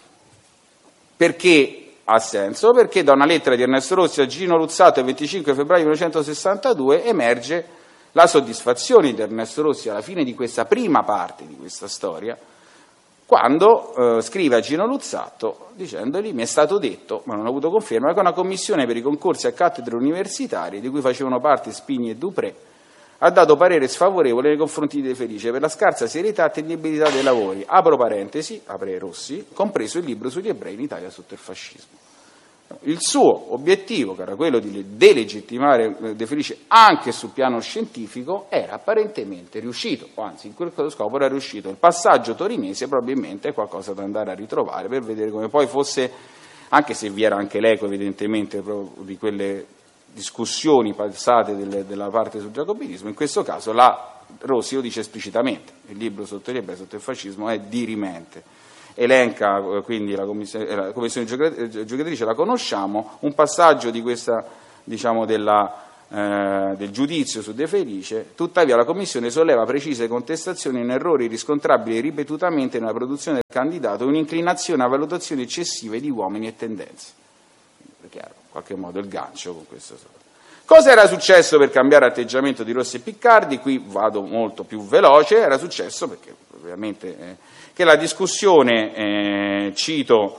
Perché ha senso? Perché da una lettera di Ernesto Rossi a Gino Luzzatto il 25 febbraio 1962 emerge la soddisfazione di Ernesto Rossi alla fine di questa prima parte di questa storia quando scrive a Gino Luzzatto dicendogli: mi è stato detto, ma non ho avuto conferma, che una commissione per i concorsi a cattedre universitarie, di cui facevano parte Spini e Dupré, ha dato parere sfavorevole nei confronti di De Felice per la scarsa serietà e attendibilità dei lavori, apro parentesi, apre Rossi, compreso il libro sugli ebrei in Italia sotto il fascismo. Il suo obiettivo, che era quello di delegittimare De Felice anche sul piano scientifico, era apparentemente riuscito, o anzi in quel scopo era riuscito. Il passaggio torinese probabilmente è qualcosa da andare a ritrovare per vedere come poi fosse, anche se vi era anche l'eco evidentemente proprio di quelle discussioni passate della parte sul giacobinismo, in questo caso Rossi lo dice esplicitamente: il libro sotto gli ebrei sotto il fascismo è dirimente. Elenca quindi la commissione giudicatrice, la conosciamo, un passaggio di questa, diciamo, del giudizio su De Felice. Tuttavia la commissione solleva precise contestazioni in errori riscontrabili ripetutamente nella produzione del candidato e un'inclinazione a valutazioni eccessive di uomini e tendenze. È chiaro, in qualche modo il gancio con questo. Cosa era successo per cambiare atteggiamento di Rossi e Piccardi? Qui vado molto più veloce. Era successo perché ovviamente che la discussione, cito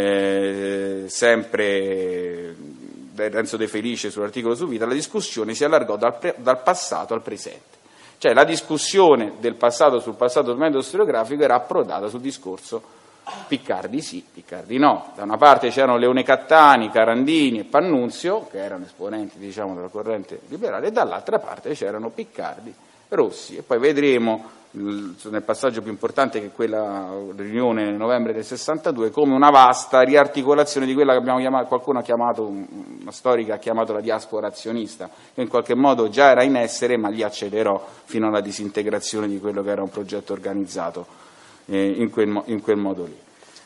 sempre Renzo De Felice sull'articolo su Vita, la discussione si allargò dal passato al presente. Cioè la discussione del passato sul passato del metodo storiografico era approdata sul discorso Piccardi sì, Piccardi no. Da una parte c'erano Leone Cattani, Carandini e Pannunzio, che erano esponenti, diciamo, della corrente liberale, e dall'altra parte c'erano Piccardi, Rossi, e poi vedremo nel passaggio più importante, che è quella riunione nel novembre del 62, come una vasta riarticolazione di quella che abbiamo chiamato, qualcuno ha chiamato, una storica ha chiamato la diaspora azionista, che in qualche modo già era in essere, ma lì accelerò fino alla disintegrazione di quello che era un progetto organizzato in quel modo lì.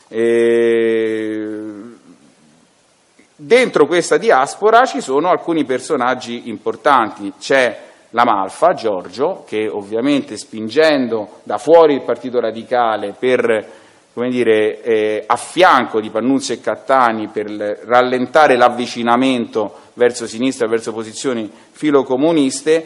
Dentro questa diaspora ci sono alcuni personaggi importanti. C'è la Malfa, Giorgio, che ovviamente spingendo da fuori il Partito Radicale per, come dire, a fianco di Pannunzio e Cattani per rallentare l'avvicinamento verso sinistra, verso posizioni filocomuniste,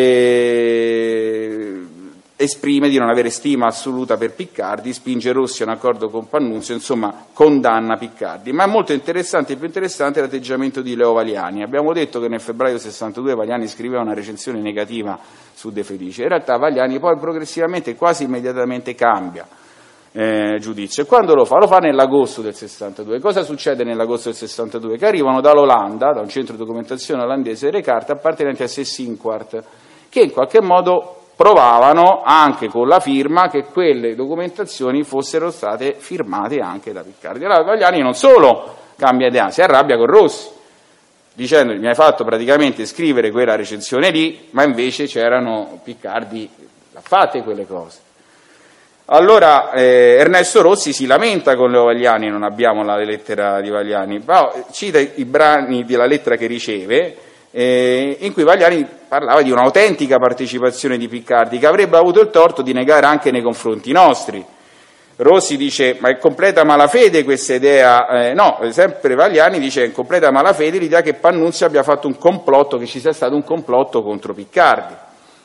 esprime di non avere stima assoluta per Piccardi, spinge Rossi a un accordo con Pannunzio, insomma condanna Piccardi. Ma è molto interessante, il più interessante è l'atteggiamento di Leo Valiani. Abbiamo detto che nel febbraio 62 Valiani scriveva una recensione negativa su De Felice. In realtà Valiani poi progressivamente, quasi immediatamente, cambia giudizio. E quando lo fa? Lo fa nell'agosto del 62. Cosa succede nell'agosto del 62? Che arrivano dall'Olanda, da un centro di documentazione olandese, delle carte appartenenti a Sessinquart, che in qualche modo provavano, anche con la firma, che quelle documentazioni fossero state firmate anche da Piccardi. Allora Valiani non solo cambia idea, si arrabbia con Rossi, dicendo: mi hai fatto praticamente scrivere quella recensione lì, ma invece c'erano Piccardi, l'ha fatte quelle cose. Allora Ernesto Rossi si lamenta con Leo Valiani, non abbiamo la lettera di Valiani, però cita i brani della lettera che riceve, in cui Valiani parlava di un'autentica partecipazione di Piccardi, che avrebbe avuto il torto di negare anche nei confronti nostri. Rossi dice: ma è completa malafede questa idea, no, sempre Valiani dice: è in completa malafede l'idea che Pannunzio abbia fatto un complotto, che ci sia stato un complotto contro Piccardi.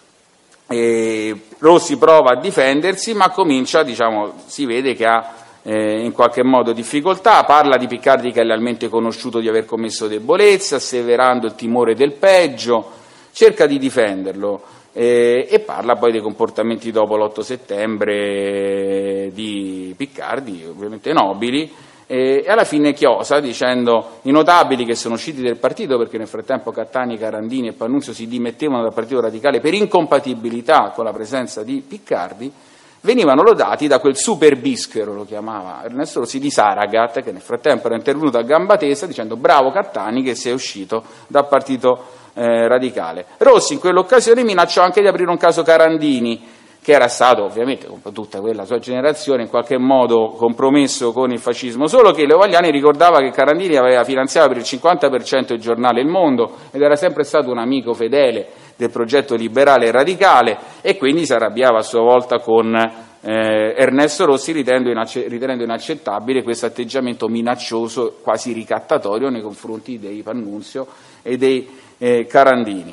Rossi prova a difendersi, ma comincia, diciamo, si vede che ha in qualche modo difficoltà, parla di Piccardi che è realmente conosciuto di aver commesso debolezze, asseverando il timore del peggio, cerca di difenderlo e parla poi dei comportamenti dopo l'8 settembre di Piccardi, ovviamente nobili, e alla fine chiosa dicendo: i notabili che sono usciti del partito, perché nel frattempo Cattani, Carandini e Pannunzio si dimettevano dal Partito Radicale per incompatibilità con la presenza di Piccardi, venivano lodati da quel super bischero, lo chiamava Ernesto Rossi, di Saragat, che nel frattempo era intervenuto a gamba tesa dicendo: bravo Cattani che sei uscito dal Partito Radicale. Rossi in quell'occasione minacciò anche di aprire un caso Carandini, che era stato ovviamente, con tutta quella sua generazione, in qualche modo compromesso con il fascismo, solo che Leo Valiani ricordava che Carandini aveva finanziato per il 50% il giornale Il Mondo ed era sempre stato un amico fedele del progetto liberale e radicale, e quindi si arrabbiava a sua volta con Ernesto Rossi, ritenendo inaccettabile questo atteggiamento minaccioso, quasi ricattatorio nei confronti dei Pannunzio e dei Carandini.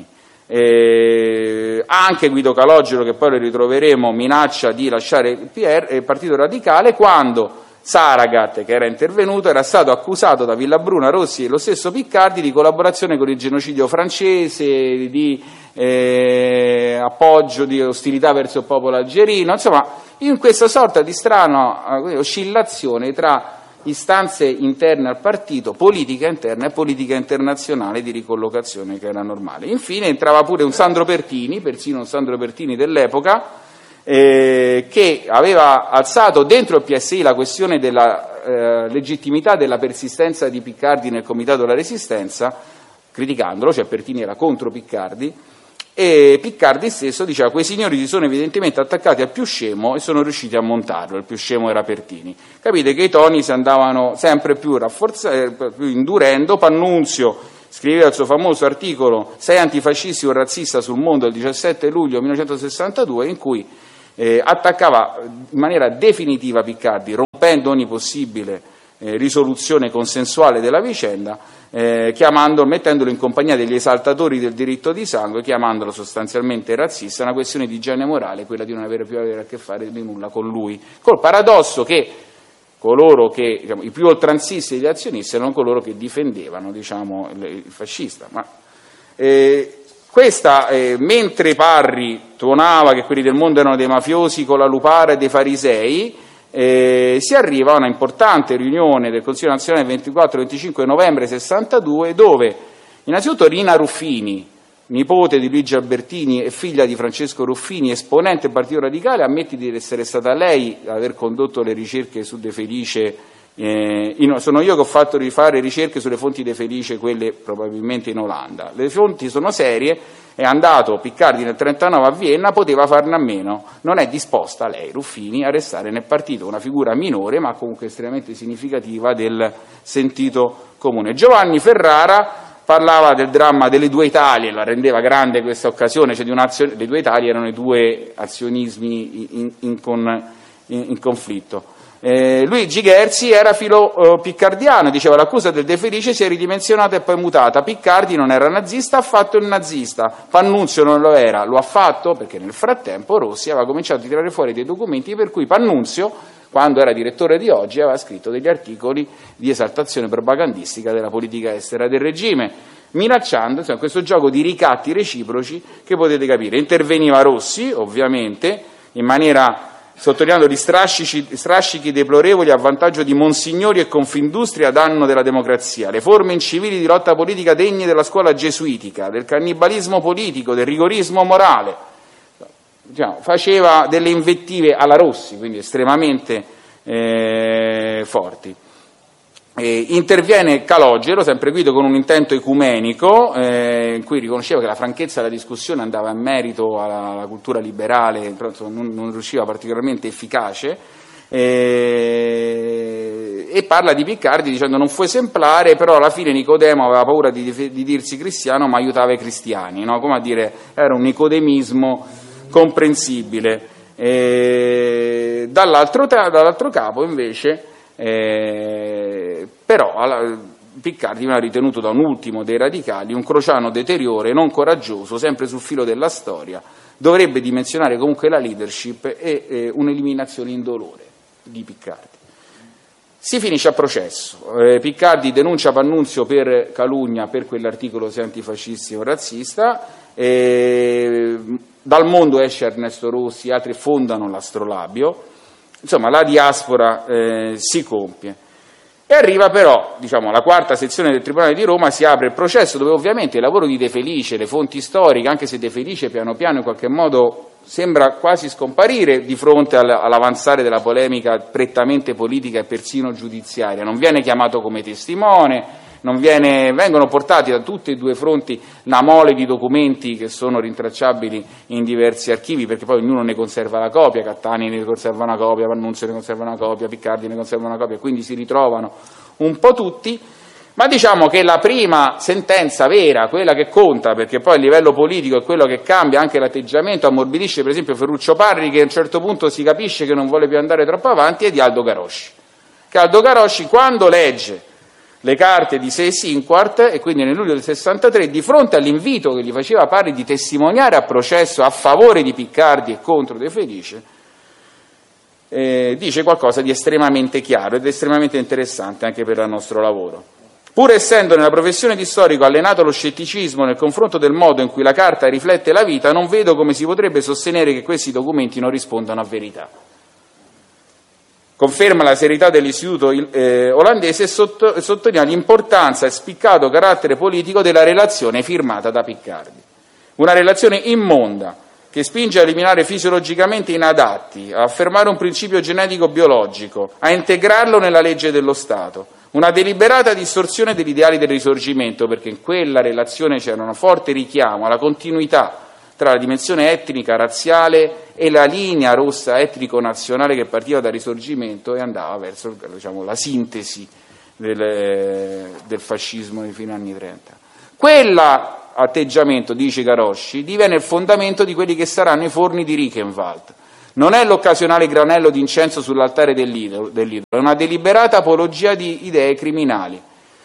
Anche Guido Calogero, che poi lo ritroveremo, minaccia di lasciare il Partito Radicale, quando Saragat, che era intervenuto, era stato accusato da Villabruna, Rossi e lo stesso Piccardi di collaborazione con il genocidio francese, di appoggio, di ostilità verso il popolo algerino, insomma, in questa sorta di strana oscillazione tra istanze interne al partito, politica interna e politica internazionale di ricollocazione, che era normale. Infine entrava pure un Sandro Pertini, persino un Sandro Pertini dell'epoca, che aveva alzato dentro il PSI la questione della legittimità della persistenza di Piccardi nel Comitato della Resistenza, criticandolo, cioè Pertini era contro Piccardi, e Piccardi stesso diceva: quei signori si sono evidentemente attaccati al più scemo e sono riusciti a montarlo. Il più scemo era Pertini. Capite che i toni si andavano sempre più indurendo. Pannunzio scriveva il suo famoso articolo «Sei antifascisti o razzista sul mondo» il 17 luglio 1962, in cui attaccava in maniera definitiva Piccardi, rompendo ogni possibile risoluzione consensuale della vicenda, mettendolo in compagnia degli esaltatori del diritto di sangue, chiamandolo sostanzialmente razzista, una questione di igiene morale, quella di non avere più a che fare di nulla con lui, col paradosso che coloro che, diciamo, i più oltranzisti degli azionisti erano coloro che difendevano, diciamo, il fascista. Mentre Parri tuonava che quelli del mondo erano dei mafiosi con la lupara e dei farisei, si arriva a una importante riunione del Consiglio nazionale il 24-25 novembre 62, dove innanzitutto Rina Ruffini, nipote di Luigi Albertini e figlia di Francesco Ruffini, esponente del Partito Radicale, ammette di essere stata lei ad aver condotto le ricerche su De Felice. Sono io che ho fatto rifare ricerche sulle fonti De Felice, quelle probabilmente in Olanda. Le fonti sono serie, è andato Piccardi nel 1939 a Vienna, poteva farne a meno, non è disposta lei, Ruffini, a restare nel partito, una figura minore ma comunque estremamente significativa del sentito comune. Giovanni Ferrara parlava del dramma delle due Italie, la rendeva grande questa occasione, cioè le due Italie erano i due azionismi in conflitto. Luigi Gherzi era filo piccardiano, diceva: l'accusa del De Felice si è ridimensionata e poi mutata, Piccardi non era nazista, ha fatto il nazista, Pannunzio non lo era, lo ha fatto perché nel frattempo Rossi aveva cominciato a tirare fuori dei documenti per cui Pannunzio, quando era direttore di Oggi, aveva scritto degli articoli di esaltazione propagandistica della politica estera del regime, minacciando, insomma, questo gioco di ricatti reciproci che potete capire. Interveniva Rossi, ovviamente, in maniera sottolineando gli strascichi deplorevoli a vantaggio di monsignori e Confindustria a danno della democrazia, le forme incivili di lotta politica degne della scuola gesuitica, del cannibalismo politico, del rigorismo morale. Diciamo, faceva delle invettive alla Rossi, quindi estremamente forti. Interviene Calogero, sempre Guido, con un intento ecumenico, in cui riconosceva che la franchezza della discussione andava in merito alla cultura liberale, però non riusciva particolarmente efficace, e parla di Piccardi dicendo: non fu esemplare, però alla fine Nicodemo aveva paura di dirsi cristiano ma aiutava i cristiani, no? Come a dire, era un nicodemismo comprensibile. Dall'altro capo invece però Piccardi veniva ritenuto da un ultimo dei radicali un crociano deteriore, non coraggioso, sempre sul filo della storia, dovrebbe dimensionare comunque la leadership e un'eliminazione indolore di Piccardi. Si finisce a processo, Piccardi denuncia Pannunzio per calunnia per quell'articolo «Sei antifascisti o razzista», dal mondo esce Ernesto Rossi, altri fondano l'Astrolabio. Insomma, la diaspora si compie. E arriva però, diciamo, la quarta sezione del Tribunale di Roma, si apre il processo dove ovviamente il lavoro di De Felice, le fonti storiche, anche se De Felice piano piano in qualche modo sembra quasi scomparire di fronte all'avanzare della polemica prettamente politica e persino giudiziaria, non viene chiamato come testimone, vengono portati da tutti e due i fronti una mole di documenti che sono rintracciabili in diversi archivi, perché poi ognuno ne conserva la copia, Cattani ne conserva una copia, Pannunzio ne conserva una copia, Piccardi ne conserva una copia, quindi si ritrovano un po' tutti, ma diciamo che la prima sentenza vera, quella che conta, perché poi a livello politico è quello che cambia anche l'atteggiamento, ammorbidisce per esempio Ferruccio Parri, che a un certo punto si capisce che non vuole più andare troppo avanti, è di Aldo Garosci. Che Aldo Garosci, quando legge le carte di Seyss-Inquart, e quindi nel luglio del 63, di fronte all'invito che gli faceva Parri di testimoniare a processo a favore di Piccardi e contro De Felice, dice qualcosa di estremamente chiaro ed estremamente interessante anche per il nostro lavoro. Pur essendo nella professione di storico allenato allo scetticismo nei confronto del modo in cui la carta riflette la vita, non vedo come si potrebbe sostenere che questi documenti non rispondano a verità. Conferma la serietà dell'istituto olandese e sottolinea l'importanza e spiccato carattere politico della relazione firmata da Piccardi. Una relazione immonda, che spinge a eliminare fisiologicamente inadatti, a affermare un principio genetico biologico, a integrarlo nella legge dello Stato. Una deliberata distorsione degli ideali del Risorgimento, perché in quella relazione c'era un forte richiamo alla continuità tra la dimensione etnica, razziale e la linea rossa etnico-nazionale che partiva dal Risorgimento e andava verso, diciamo, la sintesi del fascismo nei fine anni 30. Quell'atteggiamento, dice Garosci, diviene il fondamento di quelli che saranno i forni di Reichenwald. Non è l'occasionale granello d'incenso sull'altare dell'idolo, è una deliberata apologia di idee criminali.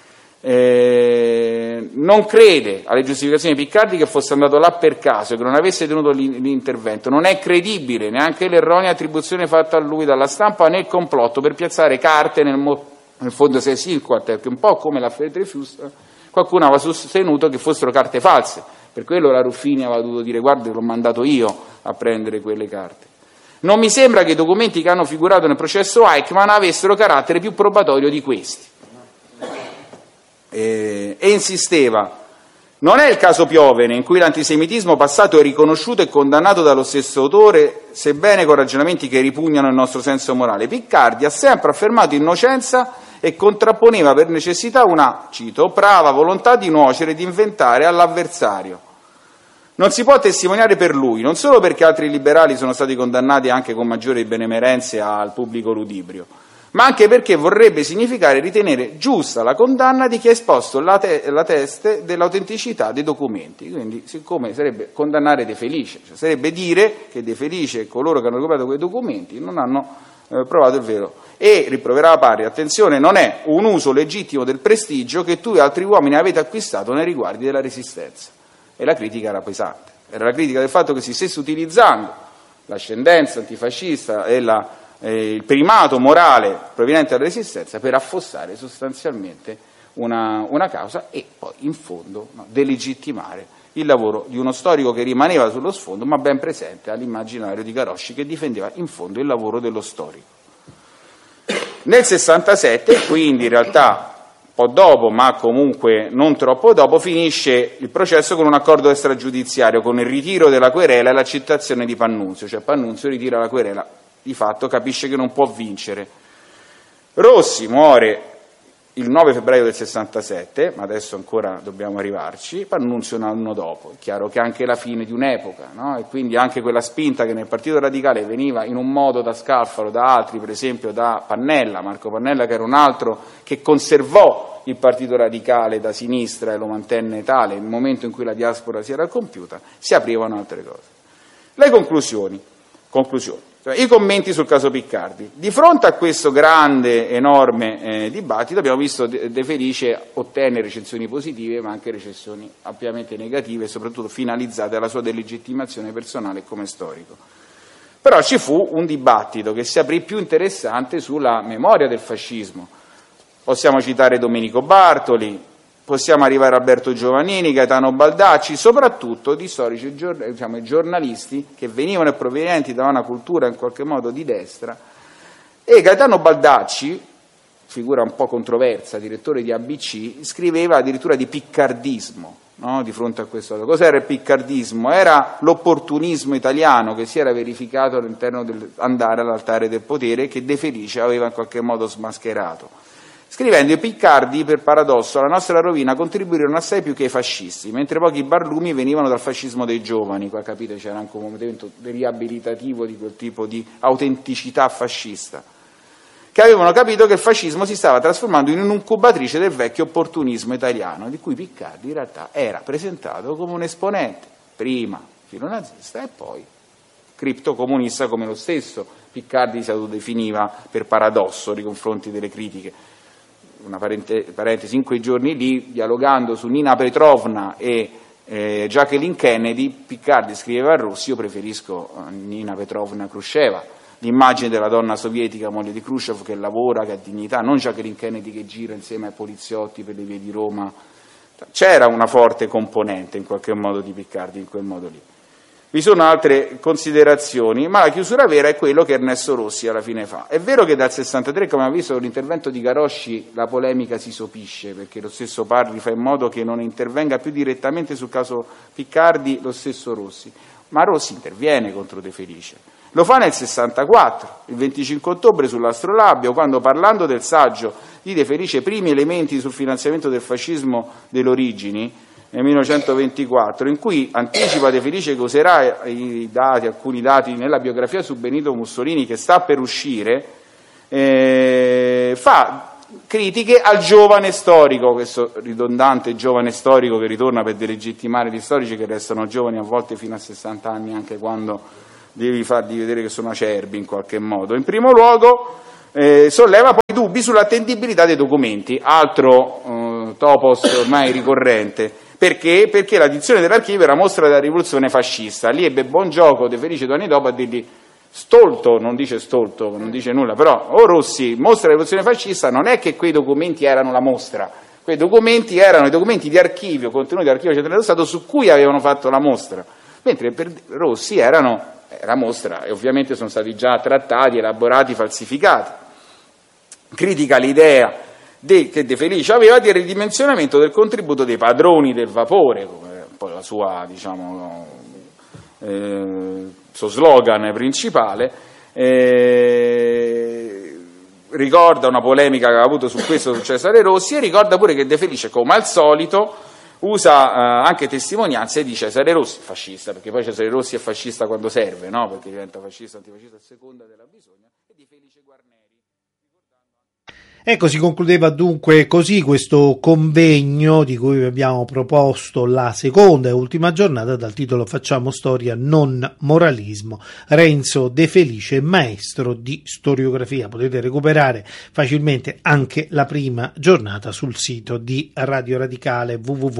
Non crede alle giustificazioni di Piccardi che fosse andato là per caso e che non avesse tenuto l'intervento. Non è credibile neanche l'erronea attribuzione fatta a lui dalla stampa né il complotto per piazzare carte nel fondo Seyss-Inquart, perché un po' come l'affaire Dreyfus qualcuno aveva sostenuto che fossero carte false, per quello la Ruffini aveva dovuto dire: guarda, l'ho mandato io a prendere quelle carte. Non mi sembra che i documenti che hanno figurato nel processo Eichmann avessero carattere più probatorio di questi. E insisteva: non è il caso Piovene, in cui l'antisemitismo passato è riconosciuto e condannato dallo stesso autore, sebbene con ragionamenti che ripugnano il nostro senso morale. Piccardi ha sempre affermato innocenza e contrapponeva per necessità una, cito, brava volontà di nuocere e di inventare all'avversario. Non si può testimoniare per lui, non solo perché altri liberali sono stati condannati anche con maggiori benemerenze al pubblico ludibrio, ma anche perché vorrebbe significare ritenere giusta la condanna di chi ha esposto la teste dell'autenticità dei documenti. Quindi, siccome sarebbe condannare De Felice, cioè sarebbe dire che De Felice e coloro che hanno recuperato quei documenti non hanno provato il vero. E, riproverava Parri, attenzione, non è un uso legittimo del prestigio che tu e altri uomini avete acquistato nei riguardi della Resistenza. E la critica era pesante, era la critica del fatto che si stesse utilizzando l'ascendenza antifascista e il primato morale proveniente dalla Resistenza per affossare sostanzialmente una causa e poi in fondo delegittimare il lavoro di uno storico che rimaneva sullo sfondo ma ben presente all'immaginario di Garosci, che difendeva in fondo il lavoro dello storico. Nel 67, quindi in realtà un po' dopo, ma comunque non troppo dopo, finisce il processo con un accordo extragiudiziario, con il ritiro della querela e l'accettazione di Pannunzio, cioè Pannunzio ritira la querela, di fatto capisce che non può vincere. Rossi muore il 9 febbraio del 67, ma adesso ancora dobbiamo arrivarci. Pannunzio un anno dopo. È chiaro che anche la fine di un'epoca, no? E quindi anche quella spinta che nel Partito Radicale veniva in un modo da Scalfaro, da altri, per esempio da Pannella, Marco Pannella, che era un altro che conservò il Partito Radicale da sinistra e lo mantenne tale nel momento in cui la diaspora si era compiuta, si aprivano altre cose. Le conclusioni. Cioè, i commenti sul caso Piccardi. Di fronte a questo grande, enorme dibattito, abbiamo visto De Felice ottenne recensioni positive, ma anche recensioni ampiamente negative, e soprattutto finalizzate alla sua delegittimazione personale come storico. Però ci fu un dibattito che si aprì più interessante sulla memoria del fascismo. Possiamo citare Domenico Bartoli, possiamo arrivare a Alberto Giovannini, Gaetano Baldacci, soprattutto di storici, diciamo, giornalisti che venivano e provenienti da una cultura in qualche modo di destra. E Gaetano Baldacci, figura un po' controversa, direttore di ABC, scriveva addirittura di piccardismo, no? Di fronte a questo. Cos'era il piccardismo? Era l'opportunismo italiano che si era verificato all'interno dell'andare all'altare del potere, che De Felice aveva in qualche modo smascherato. Scrivendo: i Piccardi, per paradosso, alla nostra rovina contribuirono assai più che i fascisti, mentre pochi barlumi venivano dal fascismo dei giovani. Qua capite, c'era anche un movimento riabilitativo di quel tipo di autenticità fascista, che avevano capito che il fascismo si stava trasformando in un'incubatrice del vecchio opportunismo italiano, di cui Piccardi in realtà era presentato come un esponente, prima filonazista e poi criptocomunista, come lo stesso Piccardi si autodefiniva per paradosso nei confronti delle critiche. una parentesi, in quei giorni lì, dialogando su Nina Petrovna e Jacqueline Kennedy, Piccardi scriveva a Rossi: io preferisco Nina Petrovna Khrushcheva, l'immagine della donna sovietica, moglie di Khrushchev, che lavora, che ha dignità, non Jacqueline Kennedy che gira insieme ai poliziotti per le vie di Roma. C'era una forte componente in qualche modo di Piccardi in quel modo lì. Vi sono altre considerazioni, ma la chiusura vera è quello che Ernesto Rossi alla fine fa. È vero che dal 63, come abbiamo visto con l'intervento di Garosci, la polemica si sopisce, perché lo stesso Parri fa in modo che non intervenga più direttamente sul caso Piccardi lo stesso Rossi, ma Rossi interviene contro De Felice. Lo fa nel 64, il 25 ottobre sull'Astrolabio, quando, parlando del saggio di De Felice, primi elementi sul finanziamento del fascismo delle origini, nel 1924, in cui anticipa De Felice che userà alcuni dati nella biografia su Benito Mussolini che sta per uscire, fa critiche al giovane storico, questo ridondante giovane storico che ritorna per delegittimare gli storici che restano giovani a volte fino a 60 anni, anche quando devi fargli vedere che sono acerbi in qualche modo. In primo luogo solleva poi dubbi sull'attendibilità dei documenti, altro topos ormai ricorrente. Perché? Perché la dizione dell'archivio era mostra della rivoluzione fascista. Lì ebbe buon gioco De Felice 2 anni dopo a dirgli: stolto, non dice nulla, però Rossi, mostra della rivoluzione fascista, non è che quei documenti erano la mostra, quei documenti erano i documenti di archivio, contenuti dell'archivio centrale dello Stato su cui avevano fatto la mostra, mentre per Rossi erano la mostra, e ovviamente sono stati già trattati, elaborati, falsificati. Critica l'idea che De Felice aveva di ridimensionamento del contributo dei padroni del vapore, come poi la sua, suo slogan principale. Ricorda una polemica che aveva avuto su questo su Cesare Rossi, e ricorda pure che De Felice, come al solito, usa anche testimonianze di Cesare Rossi, fascista, perché poi Cesare Rossi è fascista quando serve, no? Perché diventa fascista, antifascista a seconda della bisogna, e di Felice Guarneri. Ecco, si concludeva dunque così questo convegno di cui vi abbiamo proposto la seconda e ultima giornata dal titolo Facciamo storia, non moralismo. Renzo De Felice, maestro di storiografia. Potete recuperare facilmente anche la prima giornata sul sito di Radio Radicale,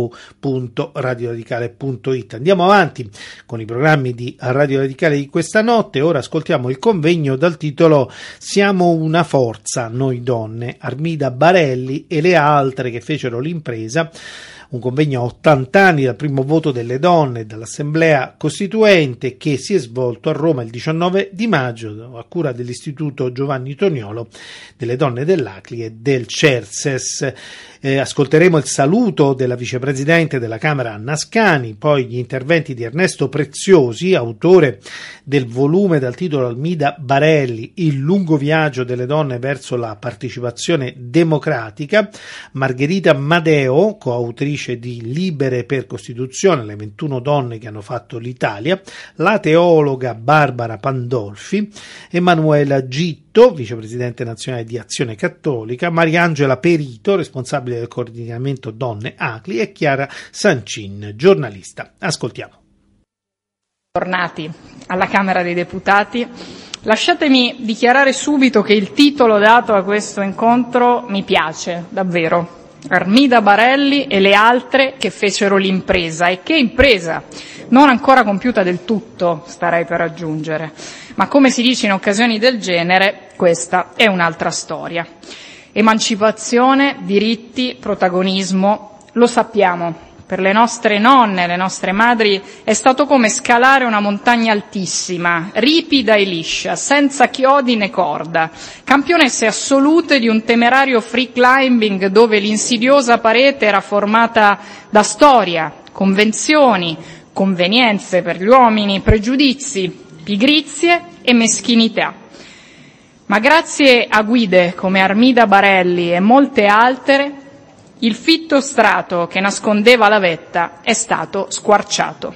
www.radioradicale.it. Andiamo avanti con i programmi di Radio Radicale di questa notte. Ora ascoltiamo il convegno dal titolo Siamo una forza, noi donne. Armida Barelli e le altre che fecero l'impresa, un convegno a 80 anni dal primo voto delle donne dall'Assemblea Costituente, che si è svolto a Roma il 19 di maggio a cura dell'Istituto Giovanni Toniolo delle donne dell'ACLI e del CERSES. Ascolteremo il saluto della vicepresidente della Camera Anna Ascani, poi gli interventi di Ernesto Preziosi, autore del volume dal titolo Armida Barelli, Il lungo viaggio delle donne verso la partecipazione democratica, Margherita Madeo, coautrice di Libere per Costituzione, le 21 donne che hanno fatto l'Italia, la teologa Barbara Pandolfi, Emanuela Gitto, vicepresidente nazionale di Azione Cattolica, Mariangela Perito, responsabile del coordinamento donne ACLI, e Chiara Sancin, giornalista. Ascoltiamo. Tornati alla Camera dei Deputati, lasciatemi dichiarare subito che il titolo dato a questo incontro mi piace davvero. Armida Barelli e le altre che fecero l'impresa, e che impresa, non ancora compiuta del tutto, starei per aggiungere, ma come si dice in occasioni del genere, questa è un'altra storia. Emancipazione, diritti, protagonismo, lo sappiamo, per le nostre nonne, le nostre madri è stato come scalare una montagna altissima, ripida e liscia, senza chiodi né corda, campionesse assolute di un temerario free climbing dove l'insidiosa parete era formata da storia, convenzioni, convenienze per gli uomini, pregiudizi, pigrizie e meschinità. Ma grazie a guide come Armida Barelli e molte altre, il fitto strato che nascondeva la vetta è stato squarciato.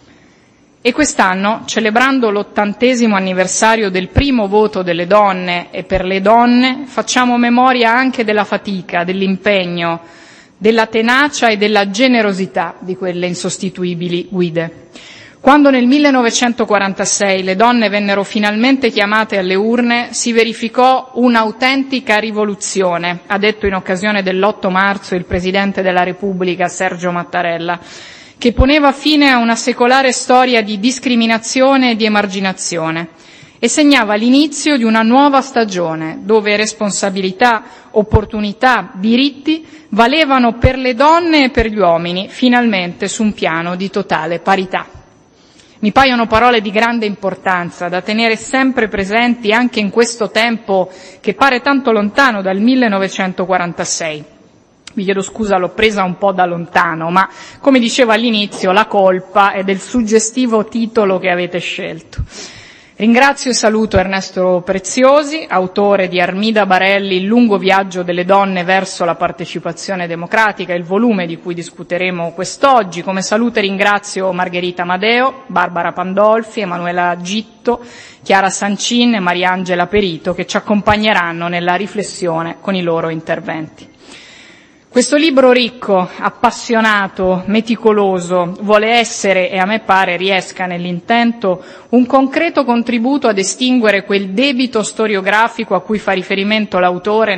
E quest'anno, celebrando l'80° anniversario del primo voto delle donne e per le donne, facciamo memoria anche della fatica, dell'impegno, della tenacia e della generosità di quelle insostituibili guide. Quando nel 1946 le donne vennero finalmente chiamate alle urne, si verificò un'autentica rivoluzione, ha detto in occasione dell'8 marzo il Presidente della Repubblica Sergio Mattarella, che poneva fine a una secolare storia di discriminazione e di emarginazione e segnava l'inizio di una nuova stagione, dove responsabilità, opportunità, diritti valevano per le donne e per gli uomini, finalmente su un piano di totale parità. Mi paiono parole di grande importanza, da tenere sempre presenti anche in questo tempo che pare tanto lontano dal 1946. Vi chiedo scusa, l'ho presa un po' da lontano, ma come dicevo all'inizio, la colpa è del suggestivo titolo che avete scelto. Ringrazio e saluto Ernesto Preziosi, autore di Armida Barelli, Il lungo viaggio delle donne verso la partecipazione democratica, il volume di cui discuteremo quest'oggi. Come saluto e ringrazio Margherita Amadeo, Barbara Pandolfi, Emanuela Gitto, Chiara Sancin e Mariangela Perito, che ci accompagneranno nella riflessione con i loro interventi. Questo libro ricco, appassionato, meticoloso vuole essere, e a me pare riesca nell'intento, un concreto contributo ad estinguere quel debito storiografico a cui fa riferimento l'autore